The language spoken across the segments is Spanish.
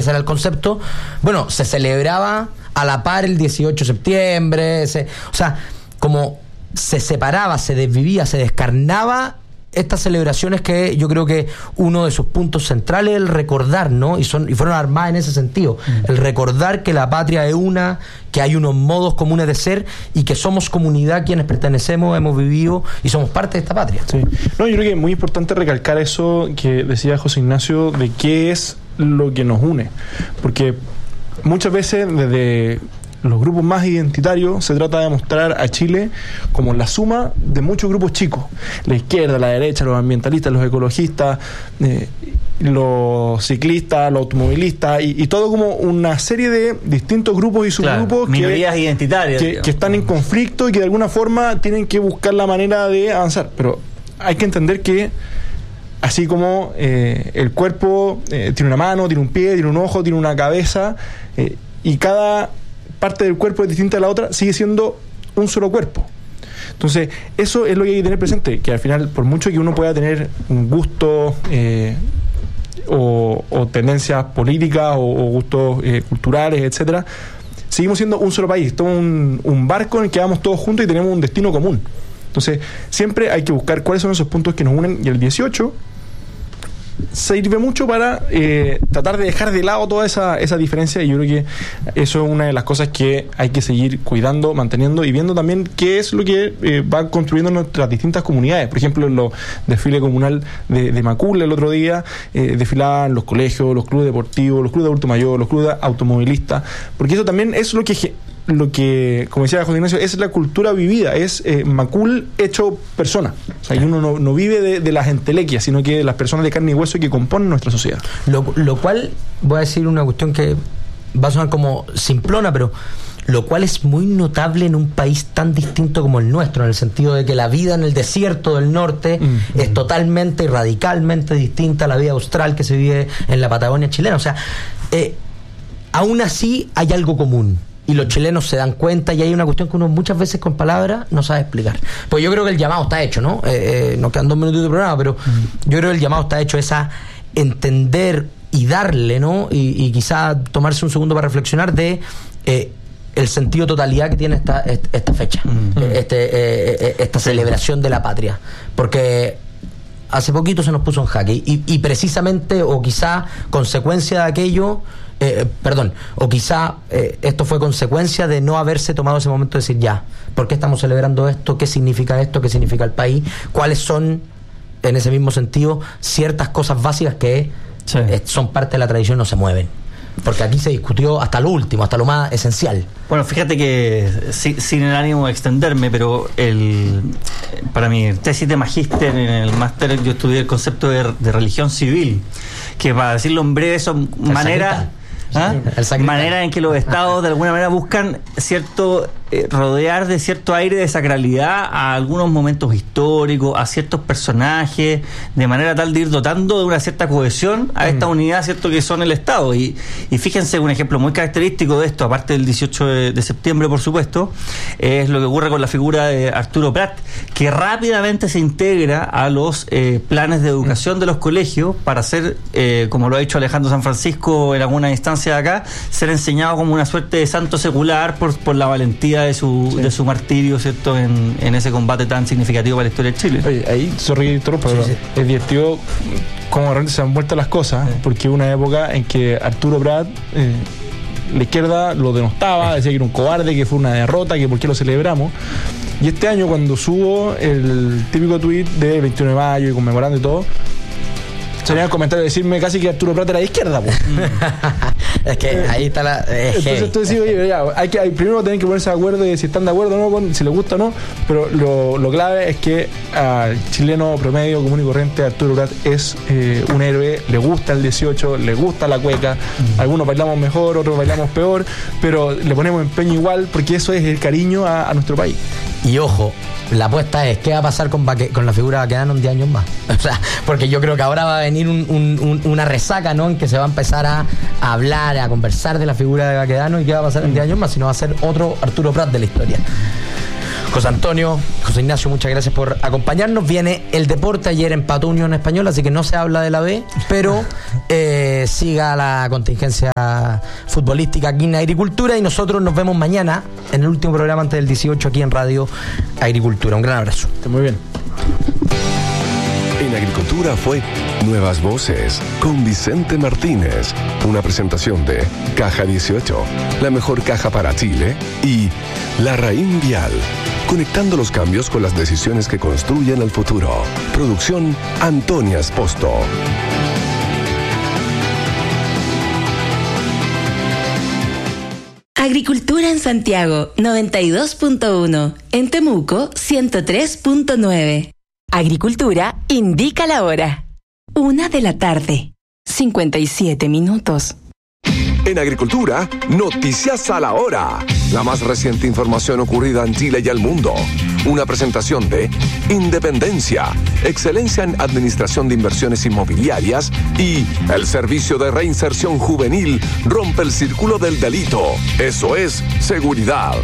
ese era el concepto, bueno, se celebraba a la par el 18 de septiembre, o sea, como se separaba, se desvivía, se descarnaba estas celebraciones, que yo creo que uno de sus puntos centrales es el recordar, ¿no? Y fueron armadas en ese sentido, el recordar que la patria es una, que hay unos modos comunes de ser y que somos comunidad quienes pertenecemos, hemos vivido y somos parte de esta patria. Sí. No, yo creo que es muy importante recalcar eso que decía José Ignacio, de qué es lo que nos une, porque muchas veces desde los grupos más identitarios se trata de mostrar a Chile como la suma de muchos grupos chicos, la izquierda, la derecha, los ambientalistas, los ecologistas, los ciclistas, los automovilistas y todo como una serie de distintos grupos y subgrupos, minorías identitarias que están en conflicto y que de alguna forma tienen que buscar la manera de avanzar. Pero hay que entender que así como el cuerpo tiene una mano, tiene un pie, tiene un ojo, tiene una cabeza, y cada parte del cuerpo es distinta a la otra, sigue siendo un solo cuerpo. Entonces, eso es lo que hay que tener presente, que al final, por mucho que uno pueda tener un gusto o tendencias políticas o gustos culturales, etcétera, seguimos siendo un solo país, todo un barco en el que vamos todos juntos y tenemos un destino común. Entonces, siempre hay que buscar cuáles son esos puntos que nos unen, y el 18 sirve mucho para tratar de dejar de lado toda esa diferencia, y yo creo que eso es una de las cosas que hay que seguir cuidando, manteniendo y viendo también qué es lo que va construyendo nuestras distintas comunidades. Por ejemplo, en los desfiles comunal de Macul el otro día desfilaban los colegios, los clubes deportivos, los clubes de adulto mayor, los clubes automovilistas, porque eso también es lo que, como decía José Ignacio, es la cultura vivida, es Macul hecho persona. O sea, que uno no vive de las entelequias, sino que de las personas de carne y hueso que componen nuestra sociedad. Lo cual, voy a decir una cuestión que va a sonar como simplona, pero lo cual es muy notable en un país tan distinto como el nuestro, en el sentido de que la vida en el desierto del norte es totalmente y radicalmente distinta a la vida austral que se vive en la Patagonia chilena. O sea, aún así hay algo común. Y los chilenos se dan cuenta, y hay una cuestión que uno muchas veces con palabras no sabe explicar. Pues yo creo que el llamado está hecho, ¿no? Nos quedan 2 minutos de programa, pero yo creo que el llamado está hecho, es a entender y darle, ¿no? Y quizá tomarse un segundo para reflexionar de el sentido totalidad que tiene esta fecha, esta celebración de la patria. Porque hace poquito se nos puso en jaque, y precisamente, o quizá consecuencia de aquello, o quizá esto fue consecuencia de no haberse tomado ese momento de decir, ya, ¿por qué estamos celebrando esto? ¿Qué significa esto? ¿Qué significa el país? ¿Cuáles son, en ese mismo sentido, ciertas cosas básicas que son parte de la tradición y no se mueven? Porque aquí se discutió hasta lo último, hasta lo más esencial. Bueno, fíjate que sin el ánimo de extenderme, pero para mi tesis de magíster en el máster yo estudié el concepto de religión civil, que, para decirlo en breve, son maneras en que los estados de alguna manera buscan rodear de cierto aire de sacralidad a algunos momentos históricos, a ciertos personajes, de manera tal de ir dotando de una cierta cohesión a esta unidad, cierto, que son el Estado. Y fíjense, un ejemplo muy característico de esto, aparte del 18 de septiembre, por supuesto, es lo que ocurre con la figura de Arturo Prat, que rápidamente se integra a los planes de educación de los colegios para ser, como lo ha dicho Alejandro San Francisco en alguna instancia de acá, ser enseñado como una suerte de santo secular por la valentía de su martirio, ¿cierto?, en ese combate tan significativo para la historia de Chile. Oye, ahí, es divertido cómo realmente se han vuelto las cosas, porque hubo una época en que Arturo Prat, la izquierda lo denostaba, decía que era un cobarde, que fue una derrota, que por qué lo celebramos. Y este año, cuando subo el típico tuit de 21 de mayo y conmemorando y todo, salían comentarios de decirme casi que Arturo Prat era de izquierda, pues. Es que ahí está la... Entonces tú decís, oye, ya, primero tienen que ponerse de acuerdo de si están de acuerdo o no, si les gusta o no, pero lo clave es que al chileno promedio, común y corriente, Arturo Prat es un héroe, le gusta el 18, le gusta la cueca, algunos bailamos mejor, otros bailamos peor, pero le ponemos empeño igual, porque eso es el cariño a nuestro país. Y ojo, la apuesta es, ¿qué va a pasar con la figura de Baquedano en 10 años más? O sea, porque yo creo que ahora va a venir una resaca, ¿no?, en que se va a empezar a hablar, a conversar de la figura de Baquedano, y qué va a pasar en 10 años más, si no va a ser otro Arturo Prat de la historia. José Antonio, José Ignacio, muchas gracias por acompañarnos. Viene el deporte, ayer empató Unión Española, así que no se habla de la B, pero siga la contingencia futbolística aquí en Agricultura y nosotros nos vemos mañana en el último programa antes del 18 aquí en Radio Agricultura. Un gran abrazo. Muy bien. En Agricultura fue Nuevas Voces con Vicente Martínez, una presentación de Caja 18, la mejor caja para Chile, y Larraín Vial, conectando los cambios con las decisiones que construyen el futuro. Producción Antonia Esposto. Agricultura en Santiago, 92.1. En Temuco, 103.9. Agricultura indica la hora. 1:00 p.m, 57 minutos. En Agricultura, Noticias a la Hora. La más reciente información ocurrida en Chile y el mundo. Una presentación de Independencia, excelencia en administración de inversiones inmobiliarias, y el Servicio de Reinserción Juvenil rompe el círculo del delito. Eso es seguridad.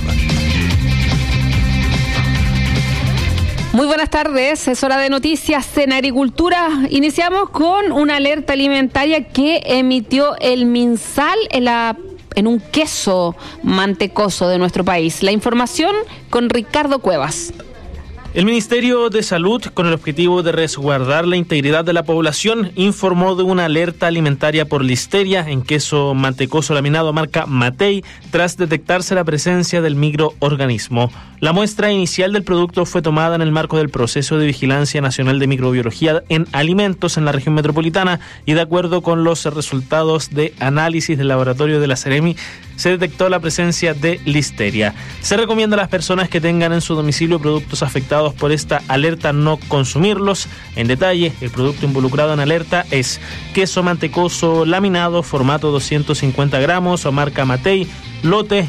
Muy buenas tardes, es hora de noticias en Agricultura. Iniciamos con una alerta alimentaria que emitió el MinSal en un queso mantecoso de nuestro país. La información con Ricardo Cuevas. El Ministerio de Salud, con el objetivo de resguardar la integridad de la población, informó de una alerta alimentaria por listeria en queso mantecoso laminado marca Matei, tras detectarse la presencia del microorganismo. La muestra inicial del producto fue tomada en el marco del proceso de vigilancia nacional de microbiología en alimentos en la región metropolitana y, de acuerdo con los resultados de análisis del laboratorio de la Seremi, se detectó la presencia de listeria. Se recomienda a las personas que tengan en su domicilio productos afectados por esta alerta no consumirlos. En detalle, el producto involucrado en alerta es queso mantecoso laminado, formato 250 gramos o marca Matei, lote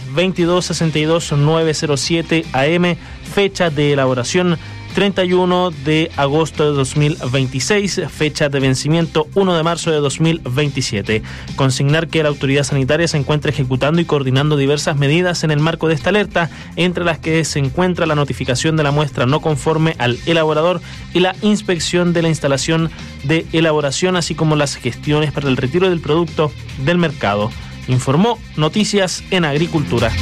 2262907 AM, fecha de elaboración 31 de agosto de 2026, fecha de vencimiento 1 de marzo de 2027. Consignar que la autoridad sanitaria se encuentra ejecutando y coordinando diversas medidas en el marco de esta alerta, entre las que se encuentra la notificación de la muestra no conforme al elaborador y la inspección de la instalación de elaboración, así como las gestiones para el retiro del producto del mercado. Informó Noticias en Agricultura.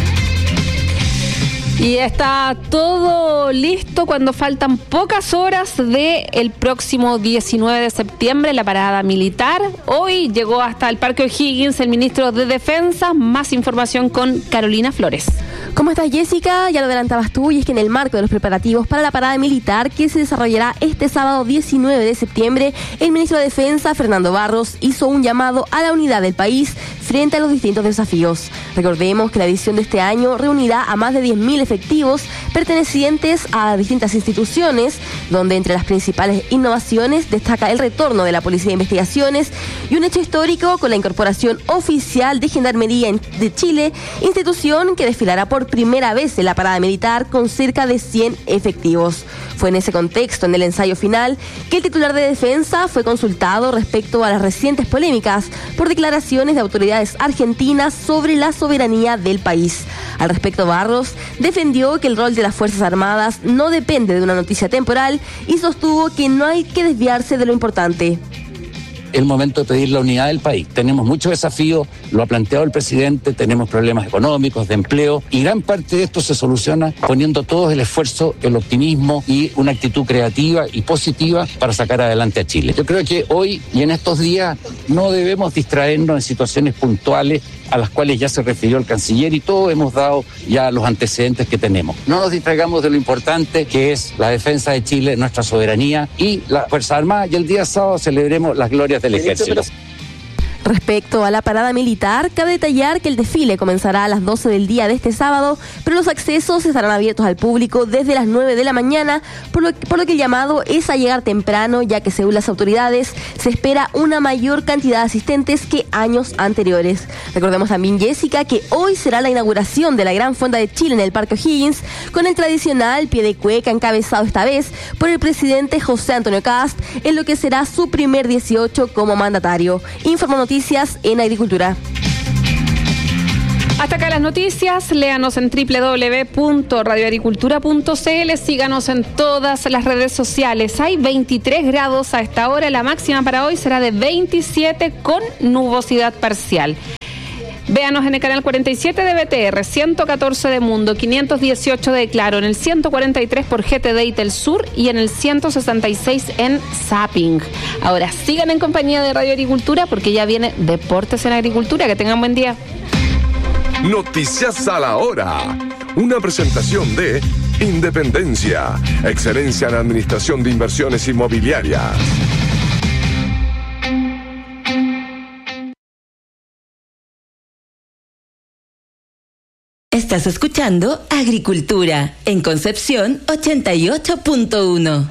Y está todo listo cuando faltan pocas horas del próximo 19 de septiembre, la parada militar. Hoy llegó hasta el Parque O'Higgins el ministro de Defensa. Más información con Carolina Flores. ¿Cómo estás, Jessica? Ya lo adelantabas tú, y es que en el marco de los preparativos para la parada militar que se desarrollará este sábado 19 de septiembre, el ministro de Defensa, Fernando Barros, hizo un llamado a la unidad del país frente a los distintos desafíos. Recordemos que la edición de este año reunirá a más de 10.000 efectivos pertenecientes a distintas instituciones, donde entre las principales innovaciones destaca el retorno de la Policía de Investigaciones y un hecho histórico con la incorporación oficial de Gendarmería de Chile, institución que desfilará por primera vez en la parada militar con cerca de 100 efectivos. Fue en ese contexto, en el ensayo final, que el titular de Defensa fue consultado respecto a las recientes polémicas por declaraciones de autoridades argentinas sobre la soberanía del país. Al respecto, Barros defendió que el rol de las Fuerzas Armadas no depende de una noticia temporal y sostuvo que no hay que desviarse de lo importante. El momento de pedir la unidad del país. Tenemos muchos desafíos, lo ha planteado el presidente, tenemos problemas económicos, de empleo, y gran parte de esto se soluciona poniendo todo el esfuerzo, el optimismo y una actitud creativa y positiva para sacar adelante a Chile. Yo creo que hoy y en estos días no debemos distraernos en situaciones puntuales a las cuales ya se refirió el canciller, y todos hemos dado ya los antecedentes que tenemos. No nos distraigamos de lo importante que es la defensa de Chile, nuestra soberanía y las Fuerzas Armadas, y el día sábado celebremos las glorias del ejército. Respecto a la parada militar, cabe detallar que el desfile comenzará a las 12 del día de este sábado, pero los accesos estarán abiertos al público desde las 9 de la mañana, por lo que el llamado es a llegar temprano, ya que según las autoridades se espera una mayor cantidad de asistentes que años anteriores. Recordemos también, Jessica, que hoy será la inauguración de la Gran Fonda de Chile en el Parque O'Higgins, con el tradicional pie de cueca encabezado esta vez por el presidente José Antonio Kast, en lo que será su primer 18 como mandatario. Informó Noticias en Agricultura. Hasta acá las noticias. Léanos en www.radioagricultura.cl. Síganos en todas las redes sociales. Hay 23 grados a esta hora. La máxima para hoy será de 27 con nubosidad parcial. Véanos en el canal 47 de BTR, 114 de Mundo, 518 de Claro, en el 143 por GTD y Telsur y en el 166 en Zapping. Ahora sigan en compañía de Radio Agricultura porque ya viene Deportes en Agricultura. Que tengan buen día. Noticias a la hora. Una presentación de Independencia, excelencia en administración de inversiones inmobiliarias. Estás escuchando Agricultura en Concepción 88.1.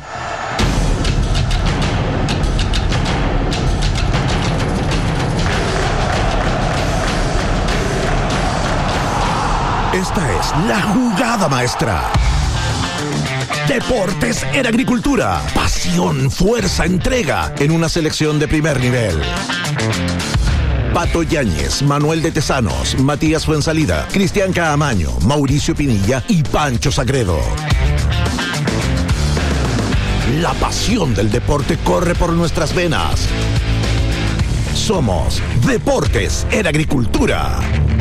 Esta es la jugada maestra. Deportes en Agricultura. Pasión, fuerza, entrega en una selección de primer nivel. Pato Yáñez, Manuel de Tesanos, Matías Fuensalida, Cristian Caamaño, Mauricio Pinilla y Pancho Sagredo. La pasión del deporte corre por nuestras venas. Somos Deportes en Agricultura.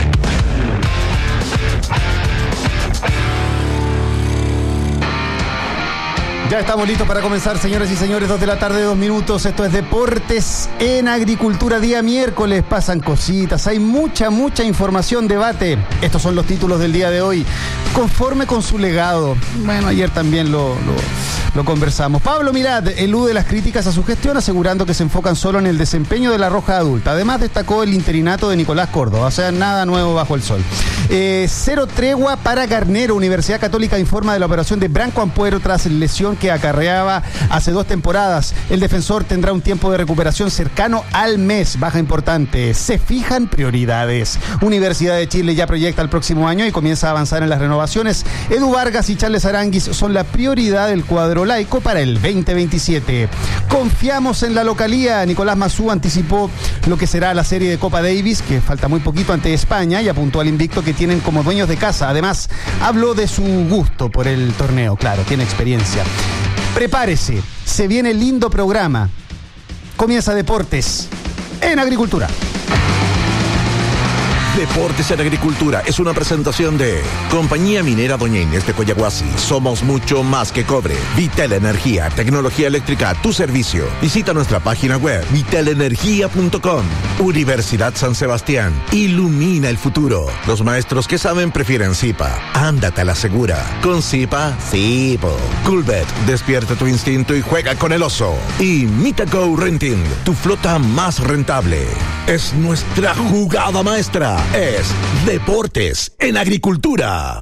Ya estamos listos para comenzar, señoras y señores, 2 de la tarde, 2 minutos. Esto es Deportes en Agricultura, día miércoles. Pasan cositas, hay mucha información, debate. Estos son los títulos del día de hoy. Conforme con su legado. Bueno, ayer también lo conversamos. Pablo Mirat elude las críticas a su gestión, asegurando que se enfocan solo en el desempeño de la Roja Adulta. Además, destacó el interinato de Nicolás Córdoba. O sea, nada nuevo bajo el sol. Cero tregua para Garnero. Universidad Católica informa de la operación de Branco Ampuero tras lesión que acarreaba hace 2 temporadas. El defensor tendrá un tiempo de recuperación cercano al mes. Baja importante. Se fijan prioridades. Universidad de Chile ya proyecta el próximo año y comienza a avanzar en las renovaciones. Edu Vargas y Charles Aranguis son la prioridad del cuadro laico para el 2027. Confiamos en la localía. Nicolás Mazú anticipó lo que será la serie de Copa Davis, que falta muy poquito ante España, y apuntó al invicto que tienen como dueños de casa. Además, habló de su gusto por el torneo. Claro, tiene experiencia. Prepárese, se viene lindo programa. Comienza Deportes en Agricultura. Deportes en Agricultura es una presentación de Compañía Minera Doña Inés de Coyahuasi. Somos mucho más que cobre. Vitel Energía, tecnología eléctrica a tu servicio. Visita nuestra página web vitelenergia.com. Universidad San Sebastián. Ilumina el futuro. Los maestros que saben prefieren Zipa. Ándate a la segura. Con Zipa, sí, po. Coolbet, despierta tu instinto y juega con el oso. Y Mitaco Renting, tu flota más rentable. Es nuestra jugada maestra. Es Deportes en Agricultura.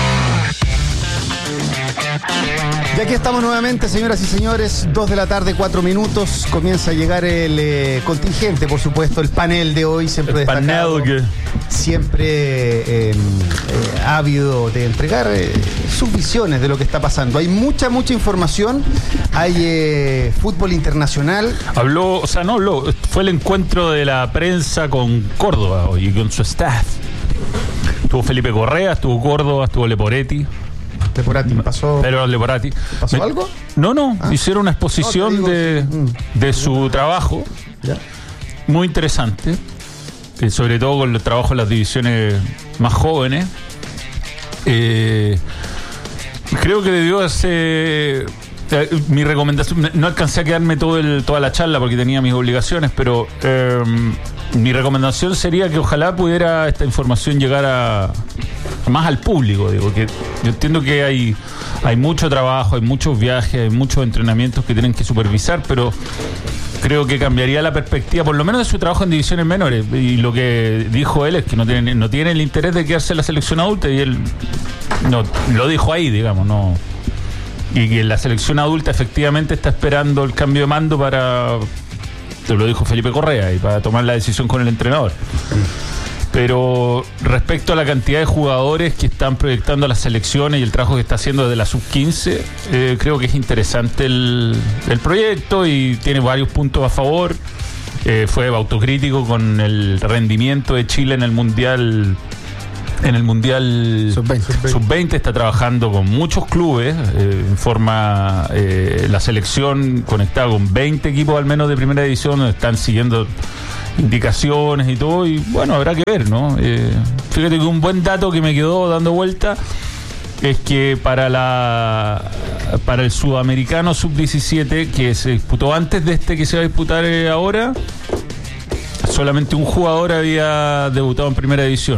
Y aquí estamos nuevamente, señoras y señores, 2 de la tarde, 4 minutos. Comienza a llegar el contingente, por supuesto, el panel de hoy, siempre el destacado, siempre ávido de entregar sus visiones de lo que está pasando. Hay mucha información, hay fútbol internacional. Fue el encuentro de la prensa con Córdoba hoy, con su staff. Estuvo Felipe Correa, estuvo Córdoba, estuvo Leporetti. ¿Pasó algo? No, hicieron una exposición de su trabajo, ¿ya? Muy interesante, sobre todo con el trabajo en las divisiones más jóvenes. Creo que debió ser mi recomendación. No alcancé a quedarme toda la charla porque tenía mis obligaciones, pero mi recomendación sería que ojalá pudiera esta información llegar más al público. Digo, que yo entiendo que hay mucho trabajo, hay muchos viajes, hay muchos entrenamientos que tienen que supervisar, pero creo que cambiaría la perspectiva, por lo menos de su trabajo en divisiones menores. Y lo que dijo él es que no tiene el interés de quedarse en la selección adulta, y él no lo dijo ahí, digamos, no. Y que la selección adulta efectivamente está esperando el cambio de mando lo dijo Felipe Correa, y para tomar la decisión con el entrenador. Pero respecto a la cantidad de jugadores que están proyectando a las selecciones y el trabajo que está haciendo desde la sub-15, creo que es interesante el proyecto y tiene varios puntos a favor. Fue autocrítico con el rendimiento de Chile en el Mundial en el Mundial Sub-20, está trabajando con muchos clubes, en forma la selección conectada con 20 equipos al menos de primera división, donde están siguiendo indicaciones y todo, y bueno, habrá que ver, ¿no? Fíjate que un buen dato que me quedó dando vuelta es que para el sudamericano sub-17 que se disputó antes de este que se va a disputar ahora, solamente un jugador había debutado en primera división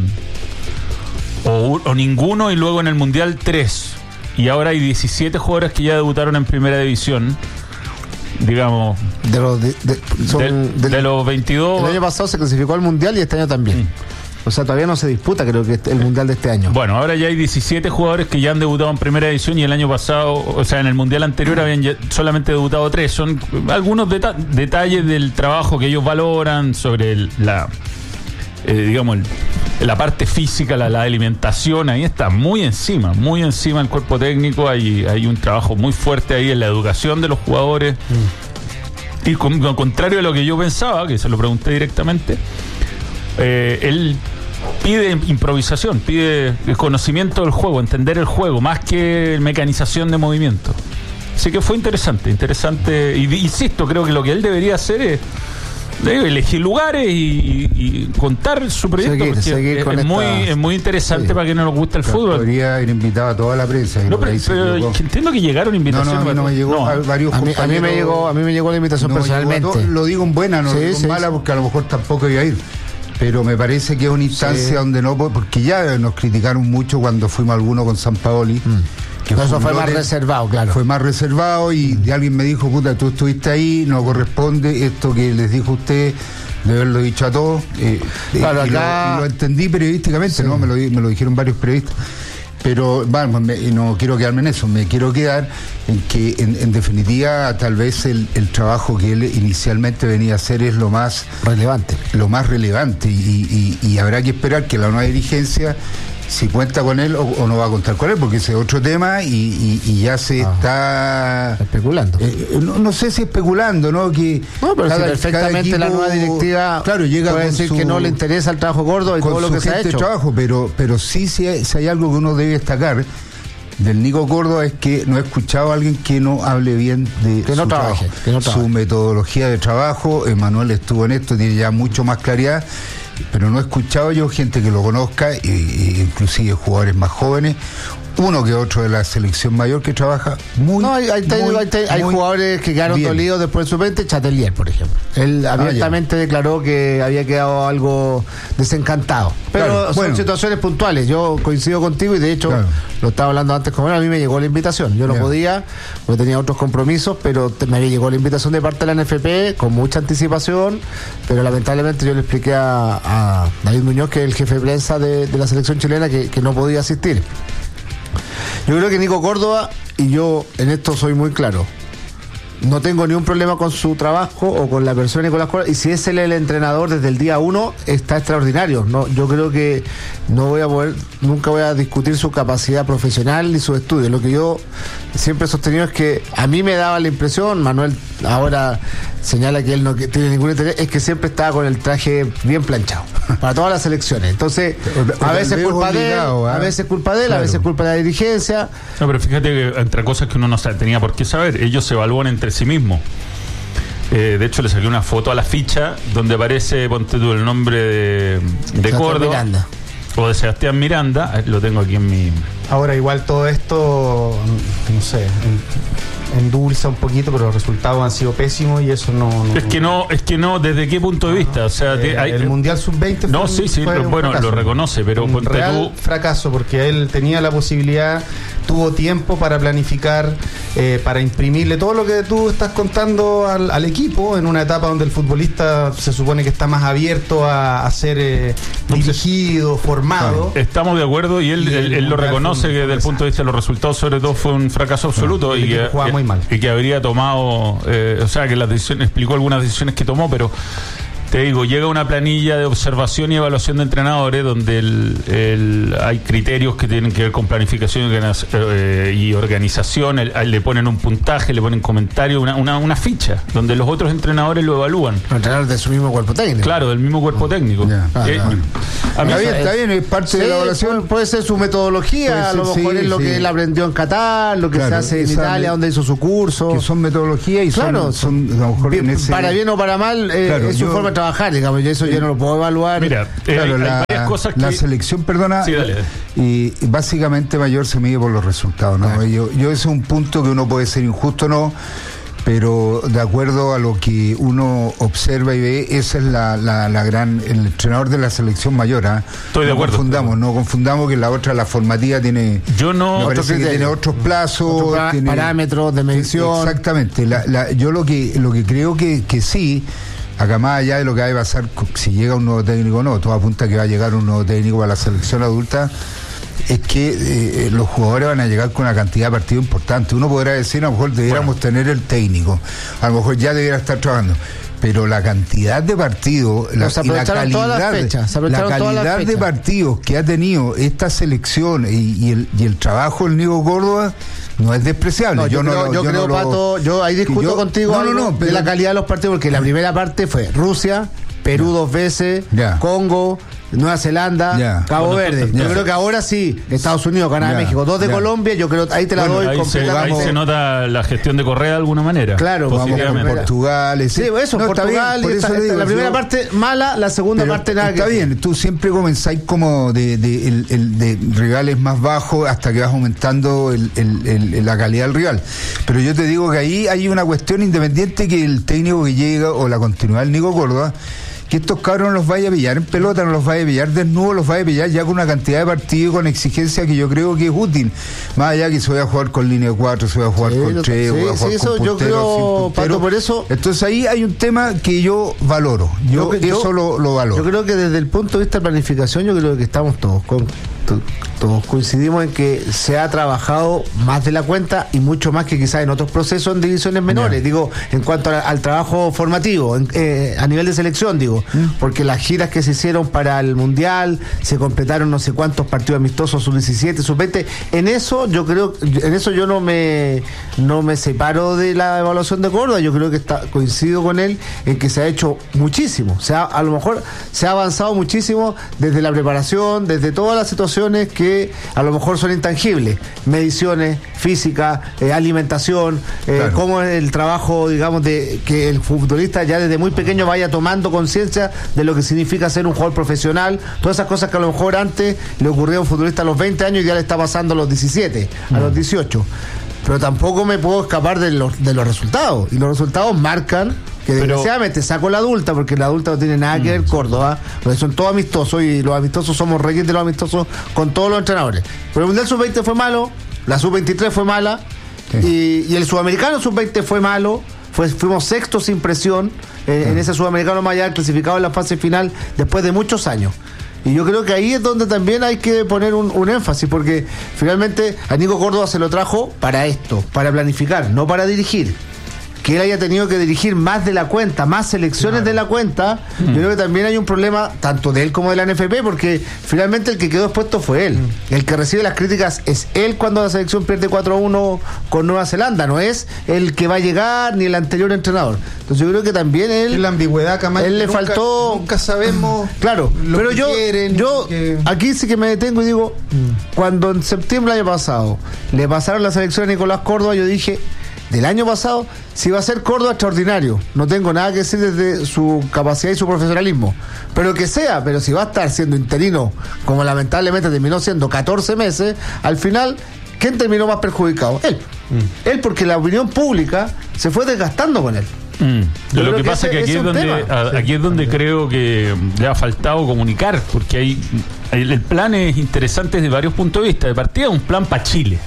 o ninguno, y luego en el Mundial 3, y ahora hay 17 jugadores que ya debutaron en primera división, digamos, de los 22. El año pasado se clasificó al Mundial y este año también. O sea, todavía no se disputa, creo que el Mundial de este año. Bueno, ahora ya hay 17 jugadores que ya han debutado en primera división, y el año pasado, o sea, en el Mundial anterior habían solamente debutado 3. Son algunos detalles del trabajo que ellos valoran sobre digamos, la parte física, la alimentación. Ahí está muy encima el cuerpo técnico. Hay un trabajo muy fuerte ahí en la educación de los jugadores. Y al contrario de lo que yo pensaba, que se lo pregunté directamente, él pide improvisación, pide el conocimiento del juego, entender el juego, más que mecanización de movimiento. Así que fue interesante. Y insisto, creo que lo que él debería hacer es elegir lugares y contar su proyecto, seguir es muy interesante para quienes nos gusta el fútbol. Podría haber invitado a toda la prensa. Pero entiendo que llegaron invitaciones. No me llegó. A mí me llegó la invitación personalmente. Lo digo en buena, no lo digo en mala, porque a lo mejor tampoco iba a ir. Pero me parece que es una instancia donde no, porque ya nos criticaron mucho cuando fuimos algunos con San Paoli. Eso fue más reservado, claro. Fue más reservado, y alguien me dijo, puta, tú estuviste ahí, no corresponde esto que les dijo a usted, de haberlo dicho a todos. Claro, acá lo entendí periodísticamente, ¿no? Me lo dijeron varios periodistas. Pero bueno, no quiero quedarme en eso, me quiero quedar en que en definitiva tal vez el trabajo que él inicialmente venía a hacer es lo más relevante, y habrá que esperar que la nueva dirigencia, si cuenta con él o no va a contar con él, porque ese es otro tema, y ya se está especulando. No sé si especulando, ¿no? Que pero si perfectamente equipo, la nueva directiva, claro, llega puede decir que no le interesa el trabajo gordo y todo lo que se ha hecho. Trabajo, pero sí, si hay algo que uno debe destacar del Nico Córdoba, es que no he escuchado a alguien que no hable bien de su trabajo, su metodología de trabajo. Manuel estuvo en esto, tiene ya mucho más claridad, pero no he escuchado yo gente que lo conozca, inclusive jugadores más jóvenes, uno que otro de la selección mayor que trabaja muy hay jugadores que quedaron dolidos después del sub-20. Chatelier, por ejemplo, él abiertamente declaró que había quedado algo desencantado, pero son situaciones puntuales. Yo coincido contigo, y de hecho lo estaba hablando antes con él, a mí me llegó la invitación, yo no podía porque tenía otros compromisos, pero me llegó la invitación de parte de la NFP con mucha anticipación, pero lamentablemente yo le expliqué a David Muñoz, que es el jefe de prensa de la selección chilena, que no podía asistir. Yo creo que Nico Córdoba, y yo en esto soy muy claro, no tengo ningún problema con su trabajo o con la persona y con las cosas, y si es él el entrenador desde el día 1, está extraordinario. No, yo creo que nunca voy a discutir su capacidad profesional ni su estudio. Lo que yo siempre he sostenido es que a mí me daba la impresión, Manuel ahora señala que él no tiene ningún interés, es que siempre estaba con el traje bien planchado para todas las elecciones. Entonces, a veces culpa de él, a veces culpa de él, a veces culpa de la dirigencia. No, pero fíjate que entre cosas que uno no tenía por qué saber, ellos se evalúan entre sí mismos. De hecho, le saqué una foto a la ficha donde aparece, ponte tú, el nombre de Córdoba Miranda, o de Sebastián Miranda. Lo tengo aquí en mi... Ahora, igual todo esto, no sé, endulza un poquito, pero los resultados han sido pésimos, y eso no es que no, ¿desde qué punto de vista? O sea, el Mundial Sub-20 fue bueno, fracaso, lo reconoce, pero un real fracaso, porque él tenía la posibilidad, tuvo tiempo para planificar, para imprimirle todo lo que tú estás contando al equipo, en una etapa donde el futbolista se supone que está más abierto a ser dirigido, formado. Estamos de acuerdo, y él lo reconoce, que desde el punto de vista de los resultados, sobre todo, fue un fracaso absoluto, y que jugaba muy mal, y que habría tomado, o sea, que las decisiones, explicó algunas decisiones que tomó, pero te digo, llega una planilla de observación y evaluación de entrenadores donde hay criterios que tienen que ver con planificación y organización. Le ponen un puntaje, le ponen comentarios, una ficha donde los otros entrenadores lo evalúan. Entrenadores de su mismo cuerpo técnico. Claro, del mismo cuerpo técnico. Está bien, es parte de la evaluación. Puede ser su metodología, a lo mejor es lo que él aprendió en Qatar, lo que se hace en Italia, donde hizo su curso. Que son metodologías y son a lo mejor bien, para bien o para mal, es su forma de trabajar, digamos, y eso yo no lo puedo evaluar. Mira, hay varias cosas que... La selección, perdona, sí, dale. Y básicamente mayor se mide por los resultados, ¿no? Yo ese es un punto que uno puede ser injusto, ¿no? Pero de acuerdo a lo que uno observa y ve, esa es el entrenador de la selección mayor. Estoy de acuerdo. No confundamos que la otra, la formativa, tiene. Me parece que tiene otros plazos, tiene parámetros de medición. Exactamente. Yo lo que creo que sí. Acá más allá de lo que va a pasar si llega un nuevo técnico o no, todo apunta a que va a llegar un nuevo técnico para la selección adulta, es que los jugadores van a llegar con una cantidad de partidos importante. Uno podrá decir, a lo mejor debiéramos tener el técnico, a lo mejor ya debiera estar trabajando, pero la cantidad de partidos y la calidad de partidos que ha tenido esta selección y el trabajo del Nico Córdoba no es despreciable. Yo creo, Pato, yo ahí discuto contigo de la calidad de los partidos, porque la primera parte fue Rusia, Perú 2 veces, Congo, Nueva Zelanda, Cabo Verde. Yo creo que ahora sí, Estados Unidos, Canadá, México, 2 de Colombia, yo creo ahí te la doy completamente. Ahí se nota la gestión de Correa de alguna manera. Claro, vamos con Portugal. Sí, eso, Portugal. La primera parte mala, la segunda parte nada. Está bien, tú siempre comenzáis como de rivales más bajos hasta que vas aumentando la calidad del rival. Pero yo te digo que ahí hay una cuestión independiente, que el técnico que llega o la continuidad del Nico Córdoba, que estos cabros no los vaya a pillar en pelota, no los vaya a pillar desnudos, los vaya a pillar ya con una cantidad de partidos, con exigencia que yo creo que es útil. Más allá que se vaya a jugar con línea de 4, se vaya a jugar con 3, voy a jugar con puntero, yo creo, Pato, por eso. Entonces ahí hay un tema que yo valoro. Yo lo valoro. Yo creo que desde el punto de vista de planificación, yo creo que estamos todos coincidimos en que se ha trabajado más de la cuenta y mucho más que quizás en otros procesos en divisiones menores, digo, en cuanto al trabajo formativo, a nivel de selección, digo, porque las giras que se hicieron para el Mundial, se completaron no sé cuántos partidos amistosos, sub-17, sub-20, en eso yo no me separo de la evaluación de Córdoba. Yo creo que coincido con él en que se ha hecho muchísimo, a lo mejor se ha avanzado muchísimo desde la preparación, desde todas las situaciones que a lo mejor son intangibles, mediciones, física, alimentación, cómo es el trabajo, digamos, de que el futbolista ya desde muy pequeño vaya tomando conciencia de lo que significa ser un jugador profesional, todas esas cosas que a lo mejor antes le ocurría a un futbolista a los 20 años y ya le está pasando a los 17, a los 18. Pero tampoco me puedo escapar de los resultados, y los resultados marcan que desgraciadamente saco la adulta, porque la adulta no tiene nada que ver Córdoba, porque son todos amistosos, y los amistosos somos reyes de los amistosos con todos los entrenadores. Pero el Mundial Sub-20 fue malo, la Sub-23 fue mala, y el Sudamericano Sub-20 fue malo, fuimos sextos sin presión en ese Sudamericano más allá, clasificado en la fase final después de muchos años. Y yo creo que ahí es donde también hay que poner un énfasis, porque finalmente a Nico Córdoba se lo trajo para esto, para planificar, no para dirigir. Que él haya tenido que dirigir más de la cuenta, más selecciones de la cuenta, yo creo que también hay un problema tanto de él como de la NFP, porque finalmente el que quedó expuesto fue él. El que recibe las críticas es él cuando la selección pierde 4-1 con Nueva Zelanda, no es el que va a llegar ni el anterior entrenador. Entonces yo creo que también él, la ambigüedad, él le faltó, nunca sabemos. Claro, pero yo aquí sí que me detengo y digo, cuando en septiembre del año pasado le pasaron la selección a Nicolás Córdoba, yo dije, del año pasado, si va a ser Córdoba extraordinario, no tengo nada que decir desde su capacidad y su profesionalismo, pero que sea, pero si va a estar siendo interino, como lamentablemente terminó siendo 14 meses, al final, ¿quién terminó más perjudicado? Él, porque la opinión pública se fue desgastando con él. Lo que pasa es que aquí es donde creo que le ha faltado comunicar, porque el plan es interesante desde varios puntos de vista. De partida, un plan para Chile,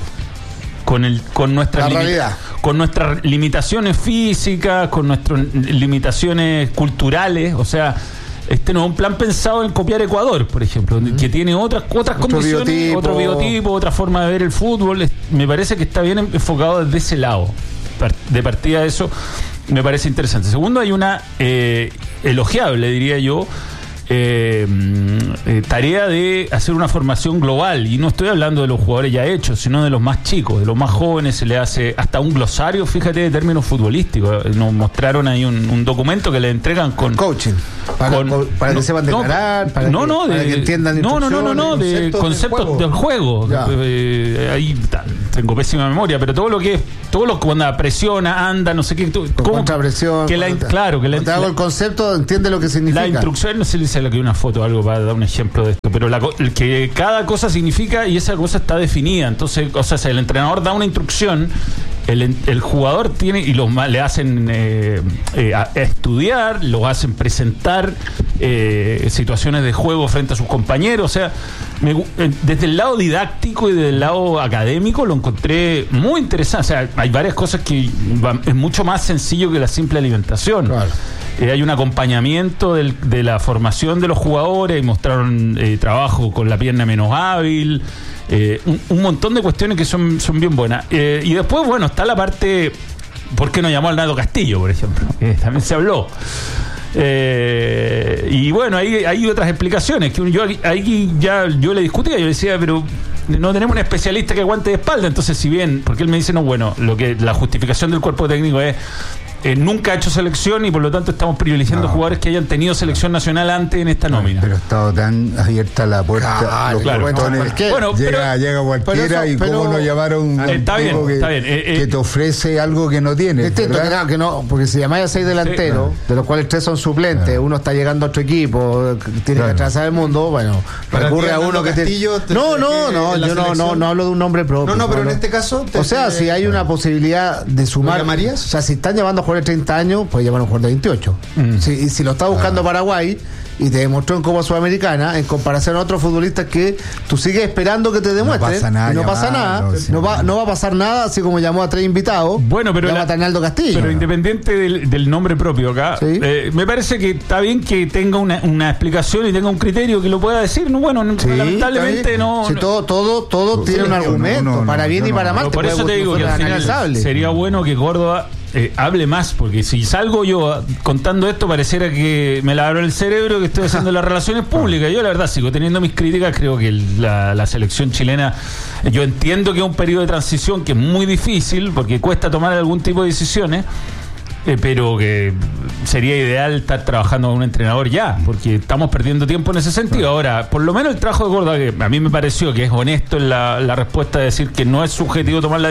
con nuestras limitaciones físicas, con nuestras limitaciones culturales. O sea, este no es un plan pensado en copiar Ecuador, por ejemplo, que tiene otras condiciones, otro biotipo, otra forma de ver el fútbol. Me parece que está bien enfocado desde ese lado. De partida, eso me parece interesante. Segundo, hay una elogiable, diría yo, tarea de hacer una formación global, y no estoy hablando de los jugadores ya hechos, sino de los más chicos, de los más jóvenes. Se le hace hasta un glosario, fíjate, de términos futbolísticos. Nos mostraron ahí un documento que le entregan con coaching, para que sepan declarar, para que entiendan de conceptos del juego. Ahí tengo pésima memoria, pero todo lo cuando presiona, anda, no sé qué, contrapresión, claro, que te hago el concepto, entiende lo que significa. La instrucción, no sé si le que una foto o algo para dar un ejemplo de esto, pero que cada cosa significa, y esa cosa está definida. Entonces, o sea, el entrenador da una instrucción, el jugador tiene, y le hacen estudiar, lo hacen presentar situaciones de juego frente a sus compañeros. O sea, desde el lado didáctico y desde el lado académico lo encontré muy interesante. O sea, hay varias cosas que es mucho más sencillo que la simple alimentación. Claro. Hay un acompañamiento de la formación de los jugadores, y mostraron trabajo con la pierna menos hábil, un montón de cuestiones que son bien buenas. Y después, bueno, está la parte, ¿por qué no llamó al Nado Castillo, por ejemplo? También se habló. Y bueno, hay otras explicaciones que yo le discutía, yo le decía, pero no tenemos un especialista que aguante de espalda. Entonces, si bien, porque él me dice, no, bueno, la justificación del cuerpo técnico es nunca ha hecho selección, y por lo tanto estamos privilegiando jugadores que hayan tenido selección nacional antes en esta nómina. Pero ha estado tan abierta la puerta, claro. Bueno, llega cualquiera, y cómo no llamaron a un tipo que te ofrece algo que no tiene. Que no, porque si llamáis a 6 delanteros, de los cuales 3 son suplentes, uno está llegando a otro equipo, tiene que trazar el mundo, bueno, recurre a uno que Castillo yo no hablo de un nombre propio. No, pero en este caso, o sea, si hay una posibilidad de sumar, ¿llamarías? O sea, si están llamando a jugadores de 30 años, puede llamar a un jugador de 28. Si lo está buscando Paraguay y te demostró en Copa Sudamericana, en comparación a otros futbolistas que tú sigues esperando que te demuestren, no pasa nada, no va a pasar nada, así como llamó a 3 invitados. Bueno, pero llama a Arnaldo Castillo. Pero independiente del nombre propio acá, me parece que está bien que tenga una explicación y tenga un criterio que lo pueda decir. Lamentablemente no. Todo tiene un argumento, para bien y para mal. Por eso te digo que al final sería bueno que Córdoba hable más, porque si salgo yo contando esto, pareciera que me lavó el cerebro, que estoy haciendo las relaciones públicas. Yo la verdad sigo teniendo mis críticas. Creo que la selección chilena, yo entiendo que es un periodo de transición que es muy difícil, porque cuesta tomar algún tipo de decisiones, pero que sería ideal estar trabajando con un entrenador ya, porque estamos perdiendo tiempo en ese sentido. Ahora, por lo menos el trabajo de Córdoba, que a mí me pareció que es honesto en la respuesta de decir que no es subjetivo tomar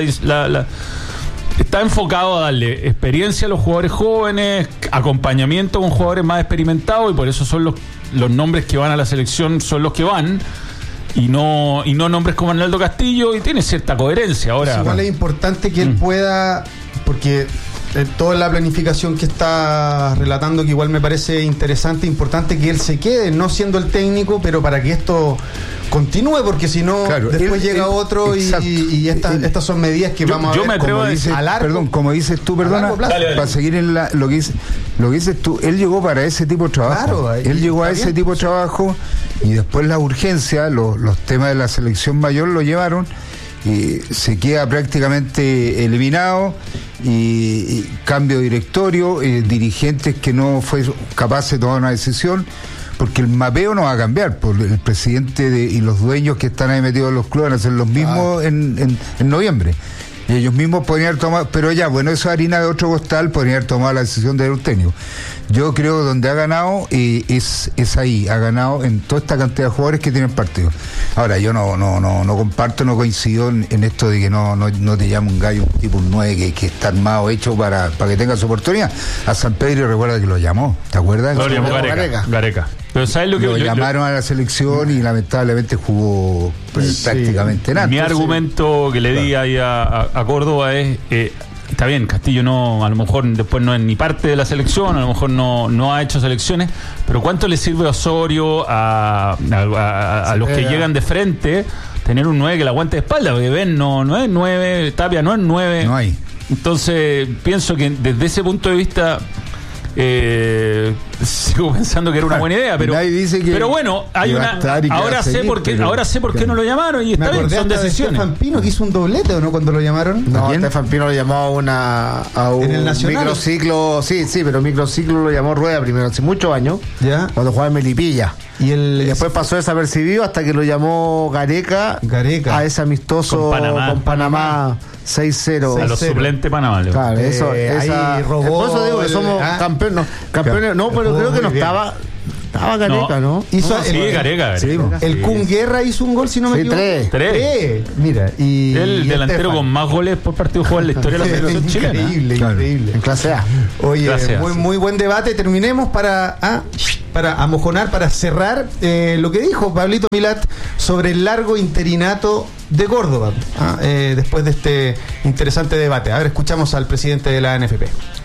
está enfocado a darle experiencia a los jugadores jóvenes, acompañamiento con jugadores más experimentados, y por eso son los nombres que van a la selección, son los que van, y no nombres como Arnaldo Castillo, y tiene cierta coherencia. Ahora, igual es importante que él pueda, porque toda la planificación que está relatando, que igual me parece interesante, importante que él se quede, no siendo el técnico, pero para que esto continúe, porque si no, después llega otro y estas son medidas que vamos a ver. Yo me atrevo a decir, como dices tú, para seguir en lo que dices tú, él llegó para ese tipo de trabajo. Claro, él llegó a ese tipo de trabajo, y después la urgencia, los temas de la selección mayor lo llevaron, y se queda prácticamente eliminado, y cambio de directorio, dirigentes que no fue capaz de tomar una decisión, porque el mapeo no va a cambiar, por el presidente y los dueños que están ahí metidos en los clubes van a ser los mismos en noviembre. Y ellos mismos podrían haber tomado, pero ya, bueno, eso es harina de otro costal, podrían haber tomado la decisión de un técnico. Yo creo que donde ha ganado es ahí, ha ganado en toda esta cantidad de jugadores que tienen partido. Ahora, yo no comparto, no coincido en esto de que no te llama un gallo, un tipo, un 9 que está armado, hecho para que tenga su oportunidad. A San Pedro, recuerda que lo llamó, ¿te acuerdas? Lo llamó Gareca. Pero ¿sabes lo que lo llamaron a la selección y lamentablemente jugó prácticamente nada. Mi argumento que le di ahí a Córdoba es está bien, Castillo a lo mejor después no es ni parte de la selección, a lo mejor no ha hecho selecciones, pero ¿cuánto le sirve a Osorio, a los que llegan de frente, tener un 9 que la aguante de espalda? Porque Ben no es 9, Tapia no es 9. No hay. Entonces pienso que desde ese punto de vista sigo pensando que era una buena idea, pero dice que pero bueno, hay una ahora sé por qué no lo llamaron y está bien, son decisiones. Estefan Pino que hizo un doblete, ¿o no? Cuando lo llamaron. No, Estefan Pino lo llamó a un en el Nacional. Microciclo, sí, pero microciclo lo llamó Rueda primero hace muchos años, ya, cuando jugaba en Melipilla. Y después pasó desapercibido hasta que lo llamó Gareca a ese amistoso con Panamá 6-0. A los suplentes Panamá. Claro, ahí robó. Por eso digo que somos campeones. No, pero creo que no estaba. Estaba Gareca, ¿no? Gareca. El Kun Guerra hizo un gol, si no me equivoco. Tres. Mira, y el delantero con más goles por partido jugado en la historia de la selección chilena. Increíble. En clase A. Oye, muy buen debate. Terminemos para amojonar, para cerrar lo que dijo Pablito Milat sobre el largo interinato de Córdoba, después de este interesante debate. A ver, escuchamos al presidente de la ANFP.